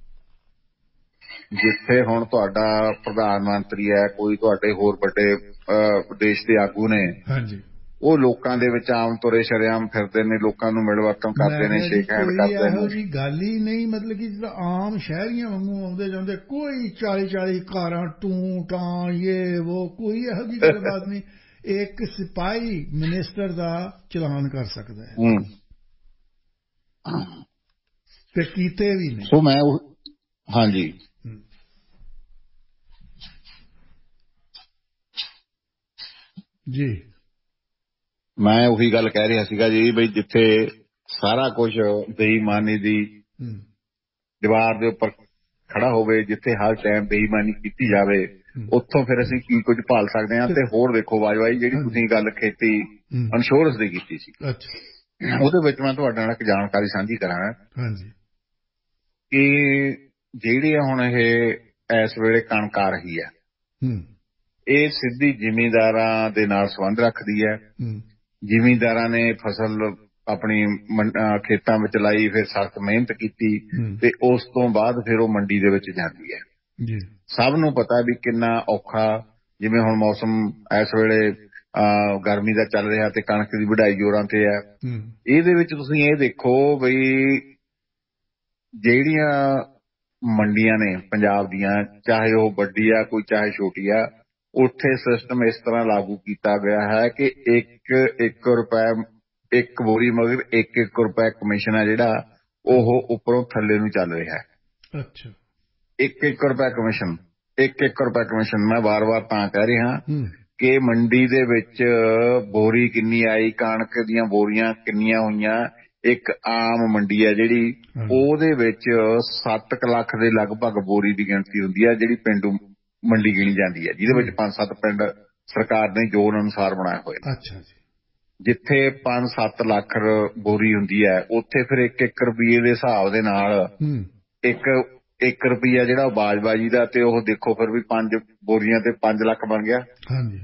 ਜਿੱਥੇ ਹੁਣ ਤੁਹਾਡਾ ਪ੍ਰਧਾਨ ਮੰਤਰੀ ਹੈ, ਕੋਈ ਤੁਹਾਡੇ ਹੋਰ ਵੱਡੇ ਦੇਸ਼ ਦੇ ਆਗੂ ਨੇ, ਹਾਂਜੀ, ਉਹ ਲੋਕਾਂ ਦੇ ਵਿੱਚ ਆਮ ਤੁਰੇ ਸ਼ਰੇਆਮ ਫਿਰਦੇ ਨੇ, ਲੋਕਾਂ ਨੂੰ ਮਿਲਵਰਤਨ ਕਰਦੇ ਨੇ, ਸ਼ੇਕ ਹੈਂਡ ਕਰਦੇ ਨੇ। ਇਹੋ ਜਿਹੀ ਗੱਲ ਹੀ ਨਹੀਂ। ਮਤਲਬ ਕਿ ਜਿਹੜਾ ਆਮ ਸ਼ਹਿਰੀਆਂ ਵਾਂਗੂ ਆਉਂਦੇ ਜਾਂਦੇ, ਕੋਈ 40 ਕਾਰਾਂ ਟੂੰ ਟਾਂ ਇਹ ਉਹ, ਕੋਈ ਇਹੋ ਜਿਹੀ ਗੱਲਬਾਤ ਨਹੀਂ। ਇੱਕ ਸਿਪਾਹੀ ਮਿਨਿਸਟਰ ਦਾ ਚਲਾਨ ਕਰ ਸਕਦਾ ਹੈ, ਤੇ ਕੀਤੇ ਵੀ ਨਹੀਂ। ਸੋ ਮੈਂ ਹਾਂਜੀ ਜੀ, ਮੈਂ ਉਹੀ ਗੱਲ ਕਹਿ ਰਿਹਾ ਸੀਗਾ ਜੀ, ਬਈ ਜਿੱਥੇ ਸਾਰਾ ਕੁਝ ਬੇਈਮਾਨੀ ਦੀ ਦੀਵਾਰ ਦੇ ਉੱਪਰ ਖੜਾ ਹੋਵੇ, ਜਿੱਥੇ ਹਰ ਟਾਈਮ ਬੇਈਮਾਨੀ ਕੀਤੀ ਜਾਵੇ, ਉੱਥੋਂ ਫਿਰ ਅਸੀਂ ਕੀ ਕੁਝ ਭਾਲ ਸਕਦੇ ਹਾਂ। ਤੇ ਹੋਰ ਦੇਖੋ ਬਾਜਵਾਈ, ਜਿਹੜੀ ਤੁਸੀਂ ਗੱਲ ਖੇਤੀ ਇੰਸ਼ੋਰੈਂਸ ਦੀ ਕੀਤੀ ਸੀ, ਉਹਦੇ ਵਿੱਚ ਮੈਂ ਤੁਹਾਡੇ ਨਾਲ ਇੱਕ ਜਾਣਕਾਰੀ ਸਾਂਝੀ ਕਰਾਂਗਾ ਕਿ ਜਿਹੜੀ ਹੁਣ ਇਹ ਇਸ ਵੇਲੇ ਕਣਕ ਆ ਰਹੀ ਹੈ, ਇਹ ਸਿੱਧੀ ਜ਼ਿਮੀਂਦਾਰਾਂ ਦੇ ਨਾਲ ਸੰਬੰਧ ਰੱਖਦੀ ਹੈ। ਜ਼ਿਮੀਂਦਾਰਾਂ ਨੇ ਫਸਲ ਆਪਣੀ ਖੇਤਾਂ ਵਿੱਚ ਲਾਈ, ਫਿਰ ਸਖਤ ਮਿਹਨਤ ਕੀਤੀ, ਤੇ ਉਸ ਤੋਂ ਬਾਅਦ ਫਿਰ ਉਹ ਮੰਡੀ ਦੇ ਵਿੱਚ ਜਾਂਦੀ ਹੈ। ਸਭ ਨੂੰ ਪਤਾ ਵੀ ਕਿੰਨਾ ਔਖਾ, ਜਿਵੇਂ ਹੁਣ ਮੌਸਮ ਇਸ ਵੇਲੇ ਗਰਮੀ ਦਾ ਚੱਲ ਰਿਹਾ ਤੇ ਕਣਕ ਦੀ ਵਢਾਈ ਜ਼ੋਰਾਂ ਤੇ ਹੈ। ਇਹਦੇ ਵਿੱਚ ਤੁਸੀਂ ਇਹ ਦੇਖੋ ਬਈ ਜਿਹੜੀਆਂ ਮੰਡੀਆਂ ਨੇ ਪੰਜਾਬ ਦੀਆਂ, ਚਾਹੇ ਉਹ ਵੱਡੀ ਆ ਕੋਈ ਚਾਹੇ ਛੋਟੀ ਆ, ਉੱਥੇ ਸਿਸਟਮ ਇਸ ਤਰ੍ਹਾਂ ਲਾਗੂ ਕੀਤਾ ਗਿਆ ਹੈ ਕਿ ਇੱਕ ਰੁਪਏ ਇੱਕ ਬੋਰੀ ਮਗਰ ਇੱਕ ਰੁਪਏ ਕਮਿਸ਼ਨ ਹੈ ਜਿਹੜਾ ਉਹ ਉੱਪਰੋਂ ਥੱਲੇ ਨੂੰ ਚੱਲ ਰਿਹਾ ਹੈ। ਅੱਛਾ, ਇੱਕ ਰੁਪਏ ਕਮਿਸ਼ਨ, ਇੱਕ ਰੁਪਏ ਕਮਿਸ਼ਨ। ਮੈਂ ਵਾਰ-ਵਾਰ ਤਾਂ ਕਹਿ ਰਿਹਾ ਕਿ ਮੰਡੀ ਦੇ ਵਿੱਚ ਬੋਰੀ ਕਿੰਨੀ ਆਈ, ਕਣਕ ਦੀਆਂ ਬੋਰੀਆਂ ਕਿੰਨੀਆਂ ਹੋਈਆਂ, ਇੱਕ ਆਮ ਮੰਡੀ ਹੈ ਜਿਹੜੀ, ਉਹਦੇ ਵਿੱਚ 7 ਲੱਖ ਦੇ ਲਗਭਗ ਬੋਰੀ ਦੀ ਗਿਣਤੀ ਹੁੰਦੀ ਹੈ, ਜਿਹੜੀ ਪੇਂਡੂ ਮੰਡੀ ਗਿਣੀ ਜਾਂਦੀ ਹੈ, ਜਿਹਦੇ ਵਿੱਚ 5-7 ਪਿੰਡ ਸਰਕਾਰ ਨੇ ਜ਼ੋਨ ਅਨੁਸਾਰ ਬਣਾਏ ਹੋਏ। ਅੱਛਾ ਜੀ। ਜਿੱਥੇ 5-7 ਲੱਖ ਬੋਰੀ ਹੁੰਦੀ ਹੈ ਉੱਥੇ ਫਿਰ 1 ਰੁਪਈਏ ਦੇ ਹਿਸਾਬ ਦੇ ਨਾਲ ਇੱਕ ਰੁਪਈਆ ਜਿਹੜਾ ਬਾਜਬਾਜੀ ਦਾ, ਤੇ ਉਹ ਦੇਖੋ ਫਿਰ ਵੀ 5 ਬੋਰੀਆਂ ਤੇ 5 ਲੱਖ ਬਣ ਗਿਆ। ਹਾਂਜੀ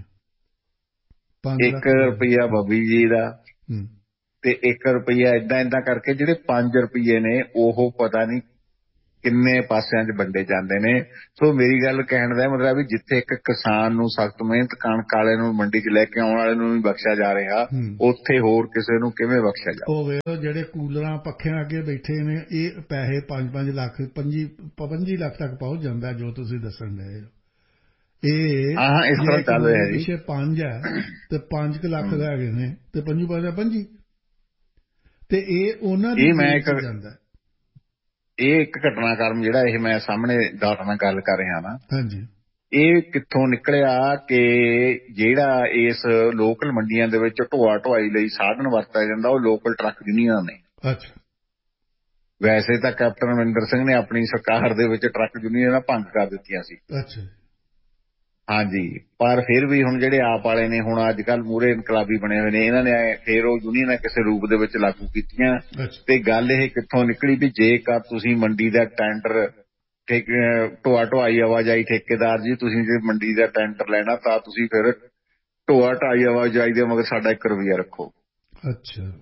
1 ਰੁਪਈਆ ਬੱਬੀ ਜੀ ਦਾ ਤੇ 1 ਰੁਪਈਆ ਏਦਾਂ ਕਰਕੇ ਜਿਹੜੇ 5 ਰੁਪਈਏ ਨੇ ਉਹ ਪਤਾ ਨਹੀਂ ਕਿੰਨੇ ਪਾਸਿਆਂ 'ਚ ਵੰਡੇ ਜਾਂਦੇ ਨੇ। ਸੋ ਮੇਰੀ ਗੱਲ ਕਹਿਣ ਦਾ ਮਤਲਬ ਵੀ ਜਿੱਥੇ ਇੱਕ ਕਿਸਾਨ ਨੂੰ ਸਖਤ ਮਿਹਨਤ ਕਣਕ ਵਾਲੇ ਨੂੰ ਮੰਡੀ 'ਚ ਲੈ ਕੇ ਆਉਣ ਵਾਲੇ ਨੂੰ ਵੀ ਬਖਸ਼ਿਆ ਜਾ ਰਿਹਾ, ਉੱਥੇ ਹੋਰ ਕਿਸੇ ਨੂੰ ਕਿਵੇਂ ਬਖਸ਼ਿਆ ਜਾ? ਉਹ ਵੇਖੋ ਜਿਹੜੇ ਕੂਲਰਾਂ ਪੱਖਿਆਂ ਅੱਗੇ ਬੈਠੇ ਨੇ, ਇਹ ਪੈਸੇ 5-5 ਲੱਖ 25 ਲੱਖ ਤੱਕ ਪਹੁੰਚ ਜਾਂਦਾ ਜੋ ਤੁਸੀਂ ਦੱਸਣ ਡਏ ਹੋ। ਇਹ ਇਸ ਤਰ੍ਹਾਂ ਚੱਲ ਰਿਹਾ ਜੀ। ਪਿੱਛੇ 5 ਹੈ ਤੇ 5 ਲੱਖ ਦਾ ਹੈਗੇ ਨੇ ਤੇ 25 ਤੇ ਇਹ ਉਹਨਾਂ ਦੀ ਜਾਂਦਾ। ਇਹ ਇੱਕ ਘਟਨਾਕ੍ਰਮ ਜਿਹੜਾ ਇਹ ਮੈਂ ਸਾਹਮਣੇ ਤੁਹਾਡੇ ਨਾਲ ਗੱਲ ਕਰ ਰਿਹਾ ਨਾ, ਹਾਂਜੀ, ਇਹ ਕਿੱਥੋਂ ਨਿਕਲਿਆ ਕਿ ਜਿਹੜਾ ਇਸ ਲੋਕਲ ਮੰਡੀਆਂ ਦੇ ਵਿੱਚ ਢੋਆ ਢੁਆਈ ਲਈ ਸਾਧਨ ਵਰਤਿਆ ਜਾਂਦਾ ਉਹ ਲੋਕਲ ਟਰੱਕ ਯੂਨੀਅਨ ਨੇ। ਅੱਛਾ। ਵੈਸੇ ਤਾਂ ਕੈਪਟਨ ਅਮਰਿੰਦਰ ਸਿੰਘ ਨੇ ਆਪਣੀ ਸਰਕਾਰ ਦੇ ਵਿੱਚ ਟਰੱਕ ਯੂਨੀਅਨਾਂ ਭੰਗ ਕਰ ਦਿੱਤੀਆਂ ਸੀ। ਅੱਛਾ। ਹਾਂਜੀ, ਪਰ ਫਿਰ ਵੀ ਹੁਣ ਜਿਹੜੇ ਆਪ ਵਾਲੇ ਨੇ ਹੁਣ ਅੱਜ ਕੱਲ੍ਹ ਮੂਹਰੇ ਇਨਕਲਾਬੀ ਬਣੇ ਹੋਏ ਨੇ, ਇਹਨਾਂ ਨੇ ਫਿਰ ਉਹ ਯੂਨੀਅਨਾਂ ਕਿਸੇ ਰੂਪ ਦੇ ਵਿੱਚ ਲਾਗੂ ਕੀਤੀਆਂ। ਤੇ ਗੱਲ ਇਹ ਕਿੱਥੋਂ ਨਿਕਲੀ ਵੀ ਜੇਕਰ ਤੁਸੀਂ ਮੰਡੀ ਦਾ ਟੈਂਡਰ ਢੋਆ ਢੁਆਈ ਆਵਾਜਾਈ ਠੇਕੇਦਾਰ ਜੀ, ਤੁਸੀਂ ਜੇ ਮੰਡੀ ਦਾ ਟੈਂਡਰ ਲੈਣਾ ਤਾਂ ਤੁਸੀਂ ਫਿਰ ਢੋਆ ਢਾਈ ਆਵਾਜਾਈ ਦੇ ਮਗਰ ਸਾਡਾ 1 ਰੁਪਈਆ ਰੱਖੋ। ਅੱਛਾ।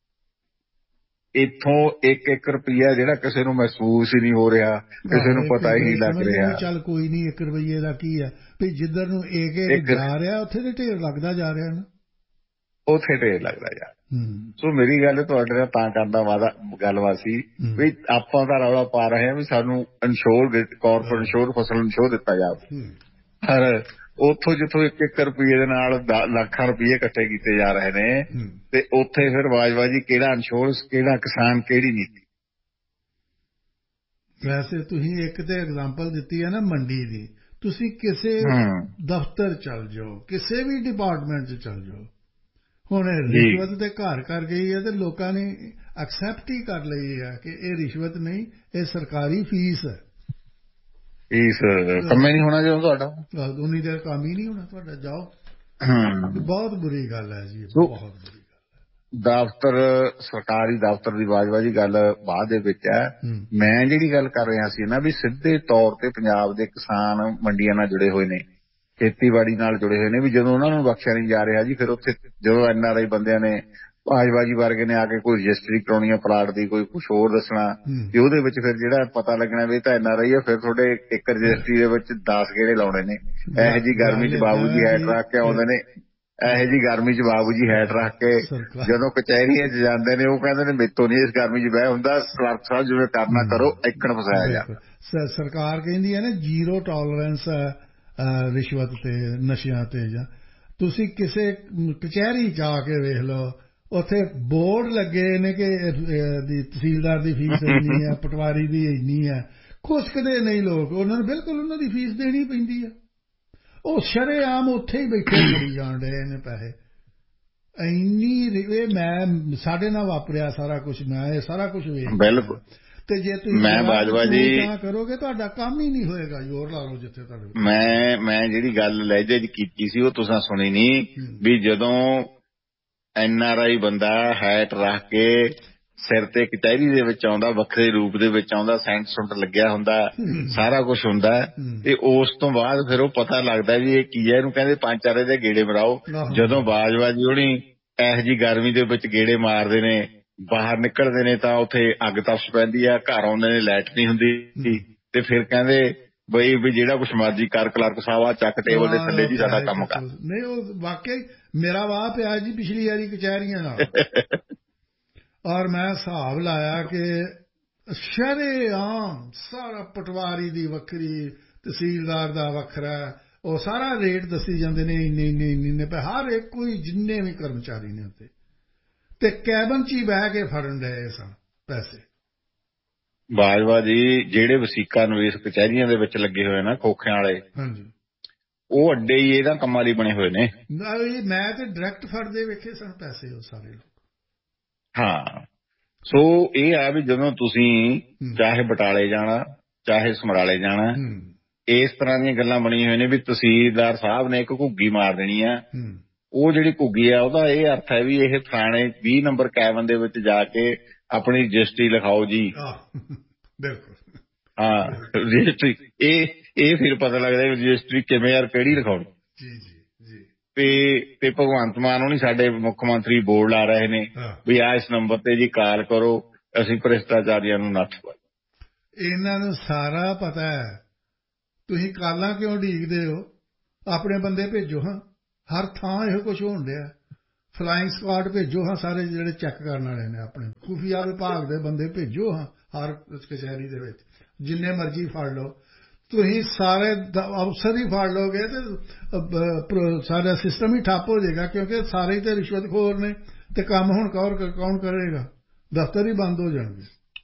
ਇੱਥੋਂ 1 ਰੁਪਈਆ ਜਿਹੜਾ ਕਿਸੇ ਨੂੰ ਮਹਿਸੂਸ ਹੀ ਨਹੀਂ ਹੋ ਰਿਹਾ, ਕਿਸੇ ਨੂੰ ਪਤਾ ਹੀ ਨਹੀਂ ਲੱਗ ਰਿਹਾ। ਚੱਲ ਕੋਈ ਨਹੀਂ, 1 ਰੁਪਈਏ ਦਾ ਕੀ ਹੈ ਵੀ ਜਿੱਧਰ ਨੂੰ ਇੱਕ ਜਾ ਰਿਹਾ ਉੱਥੇ ਤੇ ਢੇਰ ਲੱਗਦਾ ਜਾ ਰਿਹਾ ਨਾ, ਉੱਥੇ ਢੇਰ ਲੱਗਦਾ ਜਾ। ਸੋ ਮੇਰੀ ਗੱਲ ਤੁਹਾਡੇ ਨਾਲ ਤਾਂ ਕਰਨ ਦਾ ਗੱਲਬਾਤ ਸੀ ਵੀ ਆਪਾਂ ਤਾਂ ਰੌਲਾ ਪਾ ਰਹੇ ਹਾਂ ਵੀ ਸਾਨੂੰ ਇੰਸ਼ੋਰ ਕਾਰਪੋਰੇਟ ਇੰਸ਼ੋਰ ਫਸਲ ਇੰਸ਼ੋਰ ਦਿੱਤਾ ਜਾਵੇ, ਪਰ ਉੱਥੋਂ ਜਿੱਥੋਂ 1 ਰੁਪਈਏ ਦੇ ਨਾਲ ਲੱਖਾਂ ਰੁਪਈਏ ਇਕੱਠੇ ਕੀਤੇ ਜਾ ਰਹੇ ਨੇ ਤੇ ਉੱਥੇ ਫਿਰ ਬਾਜਬਾਜੀ ਕਿਹੜਾ ਇੰਸ਼ੋਰੈਂਸ, ਕਿਹੜਾ ਕਿਸਾਨ, ਕਿਹੜੀ ਨੀਤੀ। ਵੈਸੇ ਤੁਸੀਂ ਇੱਕ ਤੇ ਐਗਜ਼ਾਮਪਲ ਦਿੱਤੀ ਹੈ ਨਾ ਮੰਡੀ ਦੀ, ਤੁਸੀਂ ਕਿਸੇ ਦਫ਼ਤਰ ਚੱਲ ਜਾਓ, ਕਿਸੇ ਵੀ ਡਿਪਾਰਟਮੈਂਟ 'ਚ ਚੱਲ ਜਾਓ, ਹੁਣ ਰਿਸ਼ਵਤ ਤੇ ਘਰ ਕਰ ਗਈ ਹੈ ਤੇ ਲੋਕਾਂ ਨੇ ਐਕਸੈਪਟ ਹੀ ਕਰ ਲਈ ਹੈ ਕਿ ਇਹ ਰਿਸ਼ਵਤ ਨਹੀਂ, ਇਹ ਸਰਕਾਰੀ ਫੀਸ ਹੈ। ਫੀਸ ਕੰਮ ਹੀ ਨਹੀਂ ਹੋਣਾ ਜਦੋਂ ਤੁਹਾਡਾ, ਉਨੀ ਦੇਰ ਕੰਮ ਹੀ ਨਹੀਂ ਹੋਣਾ ਤੁਹਾਡਾ, ਜਾਓ। ਬਹੁਤ ਬੁਰੀ ਗੱਲ ਹੈ ਜੀ, ਬਹੁਤ ਬੁਰੀ ਗੱਲ ਹੈ। ਦਫ਼ਤਰ ਸਰਕਾਰੀ ਦਫ਼ਤਰ ਦੀ ਬਾਜਬਾਜੀ ਗੱਲ ਬਾਅਦ ਦੇ ਵਿੱਚ ਹੈ। ਮੈਂ ਜਿਹੜੀ ਗੱਲ ਕਰ ਰਿਹਾ ਸੀ ਨਾ ਵੀ ਸਿੱਧੇ ਤੌਰ ਤੇ ਪੰਜਾਬ ਦੇ ਕਿਸਾਨ ਮੰਡੀਆਂ ਨਾਲ ਜੁੜੇ ਹੋਏ ਨੇ, ਖੇਤੀਬਾੜੀ ਨਾਲ ਜੁੜੇ ਹੋਏ ਨੇ, ਵੀ ਜਦੋਂ ਉਹਨਾਂ ਨੂੰ ਬਖਸ਼ਿਆ ਨਹੀਂ ਜਾ ਰਿਹਾ ਜੀ, ਫਿਰ ਉੱਥੇ ਜਦੋਂ NRI ਬੰਦਿਆਂ ਨੇ ਬਾਜਬਾਜੀ ਵਰਗੇ ਨੇ ਆ ਕੇ ਕੋਈ ਰਜਿਸਟਰੀ ਕਰਾਉਣੀ ਆ ਪਲਾਟ ਦੀ, ਕੋਈ ਕੁਛ ਹੋਰ ਦੱਸਣਾ, ਤੇ ਉਹਦੇ ਵਿੱਚ ਫਿਰ ਜਿਹੜਾ ਪਤਾ ਲੱਗਣਾ ਵੀ ਤਾਂ NRI ਆ, ਫਿਰ ਤੁਹਾਡੇ ਇੱਕ ਰਜਿਸਟਰੀ ਦੇ ਵਿੱਚ 10 ਗੇੜੇ ਲਾਉਣੇ ਨੇ। ਇਹੋ ਜਿਹੀ ਗਰਮੀ 'ਚ ਬਾਬੂ ਜੀ ਹੈਟ ਰੱਖ ਕੇ ਆਉਂਦੇ ਨੇ, ਇਹੋ ਜਿਹੀ ਗਰਮੀ 'ਚ ਬਾਬੂ ਜੀ ਹੈਟ ਰੱਖ ਕੇ ਜਦੋਂ ਕਚਹਿਰੀਆਂ 'ਚ ਜਾਂਦੇ ਨੇ ਉਹ ਕਹਿੰਦੇ ਨੇ ਮੇਤੋਂ ਨਹੀਂ ਇਸ ਗਰਮੀ 'ਚ ਬਹਿ ਹੁੰਦਾ, ਕਲਰਕ ਸਾਹਿਬ ਜਿਵੇਂ ਕਰਨਾ ਕਰੋ, ਇੱਕਣ ਫਸਾਇਆ ਜਾ। ਸਰਕਾਰ ਕਹਿੰਦੀ ਹੈ ਨਾ ਜ਼ੀਰੋ ਟੋਲਰੈਂਸ ਰਿਸ਼ਵਤ ਤੇ, ਨਸ਼ਿਆਂ ਤੇ। ਜਾਂ ਤੁਸੀਂ ਕਿਸੇ ਕਚਹਿਰੀ 'ਚ ਆ ਕੇ ਵੇਖ ਲਓ, ਉੱਥੇ ਬੋਰਡ ਲੱਗੇ ਨੇ ਕਿ ਤਹਿਸੀਲਦਾਰ ਦੀ ਫੀਸ ਇੰਨੀ ਹੈ, ਪਟਵਾਰੀ ਦੀ ਇੰਨੀ ਹੈ। ਖੁਸ਼ਕਦੇ ਨਹੀਂ ਲੋਕ, ਉਹਨਾਂ ਨੂੰ ਬਿਲਕੁਲ ਉਹਨਾਂ ਦੀ ਫੀਸ ਦੇਣੀ ਪੈਂਦੀ ਹੈ। ਉਹ ਸ਼ਰੇਆਮ ਉੱਥੇ ਹੀ ਬੈਠੇ ਕਰੀ ਜਾਣ ਰਹੇ ਨੇ ਪੈਸੇ। ਇੰਨੀ ਮੈਂ ਸਾਡੇ ਨਾਲ ਵਾਪਰਿਆ ਸਾਰਾ ਕੁਛ, ਮੈਂ ਇਹ ਸਾਰਾ ਕੁਛ ਵੇਖ। ਤੇ ਜੇ ਤੁਸੀਂ ਕਰੋਗੇ ਤੁਹਾਡਾ ਕੰਮ ਹੀ ਨਹੀਂ ਹੋਏਗਾ, ਜ਼ੋਰ ਲਾ ਲਓ ਜਿੱਥੇ ਤੁਹਾਡੇ। ਮੈਂ ਜਿਹੜੀ ਗੱਲ ਲਹਿਜੇ 'ਚ ਕੀਤੀ ਸੀ ਉਹ ਤੁਸੀਂ ਸੁਣੀ ਨਹੀਂ ਵੀ ਜਦੋਂ NRI ਬੰਦਾ ਹੈਟ ਰੱਖ ਕੇ ਸਿਰ ਤੇ ਕਚਹਿਰੀ ਦੇ ਵਿੱਚ ਆਉਂਦਾ, ਵੱਖਰੇ ਰੂਪ ਦੇ ਵਿੱਚ ਆਉਂਦਾ, ਸੈਂਟ ਸੁੰਟ ਲੱਗਿਆ ਹੁੰਦਾ, ਸਾਰਾ ਕੁਛ ਹੁੰਦਾ, ਤੇ ਉਸ ਤੋਂ ਬਾਅਦ ਫਿਰ ਉਹ ਪਤਾ ਲੱਗਦਾ ਵੀ ਇਹ ਕੀ ਹੈ। ਇਹਨੂੰ ਕਹਿੰਦੇ 5-4 ਦੇ ਗੇੜੇ ਮਰਾਓ। ਜਦੋਂ ਬਾਜਬਾਜੀ ਹੋਣੀ ਇਹੋ ਜਿਹੀ ਗਰਮੀ ਦੇ ਵਿੱਚ ਗੇੜੇ ਮਾਰਦੇ ਨੇ, ਬਾਹਰ ਨਿਕਲਦੇ ਨੇ ਤਾਂ ਉੱਥੇ ਅੱਗ ਤਪਸ਼ ਪੈਂਦੀ ਆ, ਘਰ ਆਉਂਦੇ ਨੇ ਲਾਈਟ ਨਹੀਂ ਹੁੰਦੀ, ਤੇ ਫਿਰ ਕਹਿੰਦੇ ਬਈ ਵੀ ਜਿਹੜਾ ਕੁਛ ਮਰਜ਼ੀ ਕਰ, ਕਲਰਕ ਸਾਹਿਬ ਆ ਚੱਕ ਟੇਬਲ ਦੇ ਥੱਲੇ ਜੀ ਸਾਡਾ ਕੰਮ ਕਰ। ਨਹੀਂ, ਉਹ ਵਾਕਈ ਮੇਰਾ ਵਾਹ ਪਿਆ ਜੀ ਪਿਛਲੀ ਵਾਰੀ ਕਚਹਿਰੀਆਂ ਨਾਲ। ਔਰ ਮੈਂ ਹਿਸਾਬ ਲਾਇਆ ਕਿ ਸ਼ਰੇਆਮ ਸਾਰਾ ਪਟਵਾਰੀ ਦੀ ਵੱਖਰੀ, ਤਹਿਸੀਲਦਾਰ ਦਾ ਵੱਖਰਾ, ਉਹ ਸਾਰਾ ਰੇਟ ਦੱਸੀ ਜਾਂਦੇ ਨੇ, ਇੰਨੇ ਹਰ ਇੱਕ ਕੋਈ ਜਿੰਨੇ ਵੀ ਕਰਮਚਾਰੀ ਨੇ ਉੱਤੇ, ਤੇ ਕੈਬਨ 'ਚ ਹੀ ਬਹਿ ਕੇ ਫੜਨ ਰਹੇ ਸਨ ਪੈਸੇ। ਬਾਜਵਾ ਜੀ ਜਿਹੜੇ ਵਸੀਕਾ ਨਿਵੇਸ਼ ਕਚਹਿਰੀਆਂ ਦੇ ਵਿੱਚ ਲੱਗੇ ਹੋਏ ਨਾ ਖੋਖਿਆਂ ਵਾਲੇ, ਹਾਂਜੀ, ਉਹ ਅੱਡੇ ਹੀ ਇਹਨਾਂ ਕੰਮਾਂ ਲਈ ਬਣੇ ਹੋਏ ਨੇ। ਮੈਂ ਤੇ ਡਾਇਰੈਕਟ ਫੜਦੇ ਵੇਖੇ ਸਨ ਪੈਸੇ ਉਹ ਸਾਰੇ ਲੋਕ। ਹਾਂ, ਸੋ ਇਹ ਆ ਵੀ ਜਦੋਂ ਤੁਸੀਂ ਚਾਹੇ ਬਟਾਲੇ ਜਾਣਾ, ਚਾਹੇ ਸਮਰਾਲੇ ਜਾਣਾ, ਇਸ ਤਰ੍ਹਾਂ ਦੀਆਂ ਗੱਲਾਂ ਬਣੀਆਂ ਹੋਈਆਂ ਨੇ ਵੀ ਤਹਿਸੀਲਦਾਰ ਸਾਹਿਬ ਨੇ ਇੱਕ ਘੁੱਗੀ ਮਾਰ ਦੇਣੀ ਆ ਉਹ ਜਿਹੜੀ ਘੁੱਗੀ ਆ ਉਹਦਾ ਇਹ ਅਰਥ ਹੈ ਵੀ ਇਹ ਫਲਾਣੇ 20 ਨੰਬਰ ਕੈਬਨ ਦੇ ਵਿੱਚ ਜਾ ਕੇ ਆਪਣੀ ਰਜਿਸਟਰੀ ਲਿਖਾਓ ਜੀ। ਬਿਲਕੁਲ ਹਾਂ, ਰਜਿਸਟਰੀ ਇਹ ਫਿਰ ਪਤਾ ਲੱਗਦਾ ਰਜਿਸਟਰੀ ਕਿਵੇਂ ਯਾਰ ਕਿਹੜੀ ਲਿਖਾਉਣੀ। ਜੀ ਜੀ ਜੀ। ਤੇ ਭਗਵੰਤ ਮਾਨ ਹੋਣੀ ਸਾਡੇ ਮੁੱਖ ਮੰਤਰੀ ਬੋਰਡ ਲਾ ਰਹੇ ਨੇ ਵੀ ਆ ਇਸ ਨੰਬਰ ਤੇ ਜੀ ਕਾਲ ਕਰੋ, ਅਸੀਂ ਭ੍ਰਿਸ਼ਟਾਚਾਰੀਆਂ ਨੂੰ ਨੱਥ ਪਾਈਏ। ਇਹਨਾਂ ਨੂੰ ਸਾਰਾ ਪਤਾ ਹੈ। ਤੁਸੀਂ ਕਾਲਾਂ ਕਿਉਂ ਉਡੀਕਦੇ ਹੋ? ਆਪਣੇ ਬੰਦੇ ਭੇਜੋ। ਹਾਂ, ਹਰ ਥਾਂ ਇਹੋ ਕੁਛ ਹੋਣ ਡਿਆ। ਫਲਾਇੰਗ ਸਕਾਡ ਭੇਜੋ। ਹਾਂ, ਸਾਰੇ ਜਿਹੜੇ ਚੈੱਕ ਕਰਨ ਵਾਲੇ ਨੇ ਆਪਣੇ ਖੁਫੀਆ ਵਿਭਾਗ ਦੇ ਬੰਦੇ ਭੇਜੋ। ਹਾਂ, ਹਰ ਕਚਹਿਰੀ ਦੇ ਵਿੱਚ ਜਿੰਨੇ ਮਰਜ਼ੀ ਫੜ ਲਓ। ਤੁਸੀਂ ਸਾਰੇ ਅਫਸਰ ਹੀ ਫੜ ਲਓਗੇ ਤੇ ਸਾਰਾ ਸਿਸਟਮ ਹੀ ਠੱਪ ਹੋ ਜਾਏਗਾ, ਕਿਉਂਕਿ ਸਾਰੇ ਹੀ ਤਾਂ ਰਿਸ਼ਵਤਖੋਰ ਨੇ ਤੇ ਕੰਮ ਹੁਣ ਕੌਣ ਕਰੇਗਾ? ਦਫ਼ਤਰ ਹੀ ਬੰਦ ਹੋ ਜਾਣਗੇ।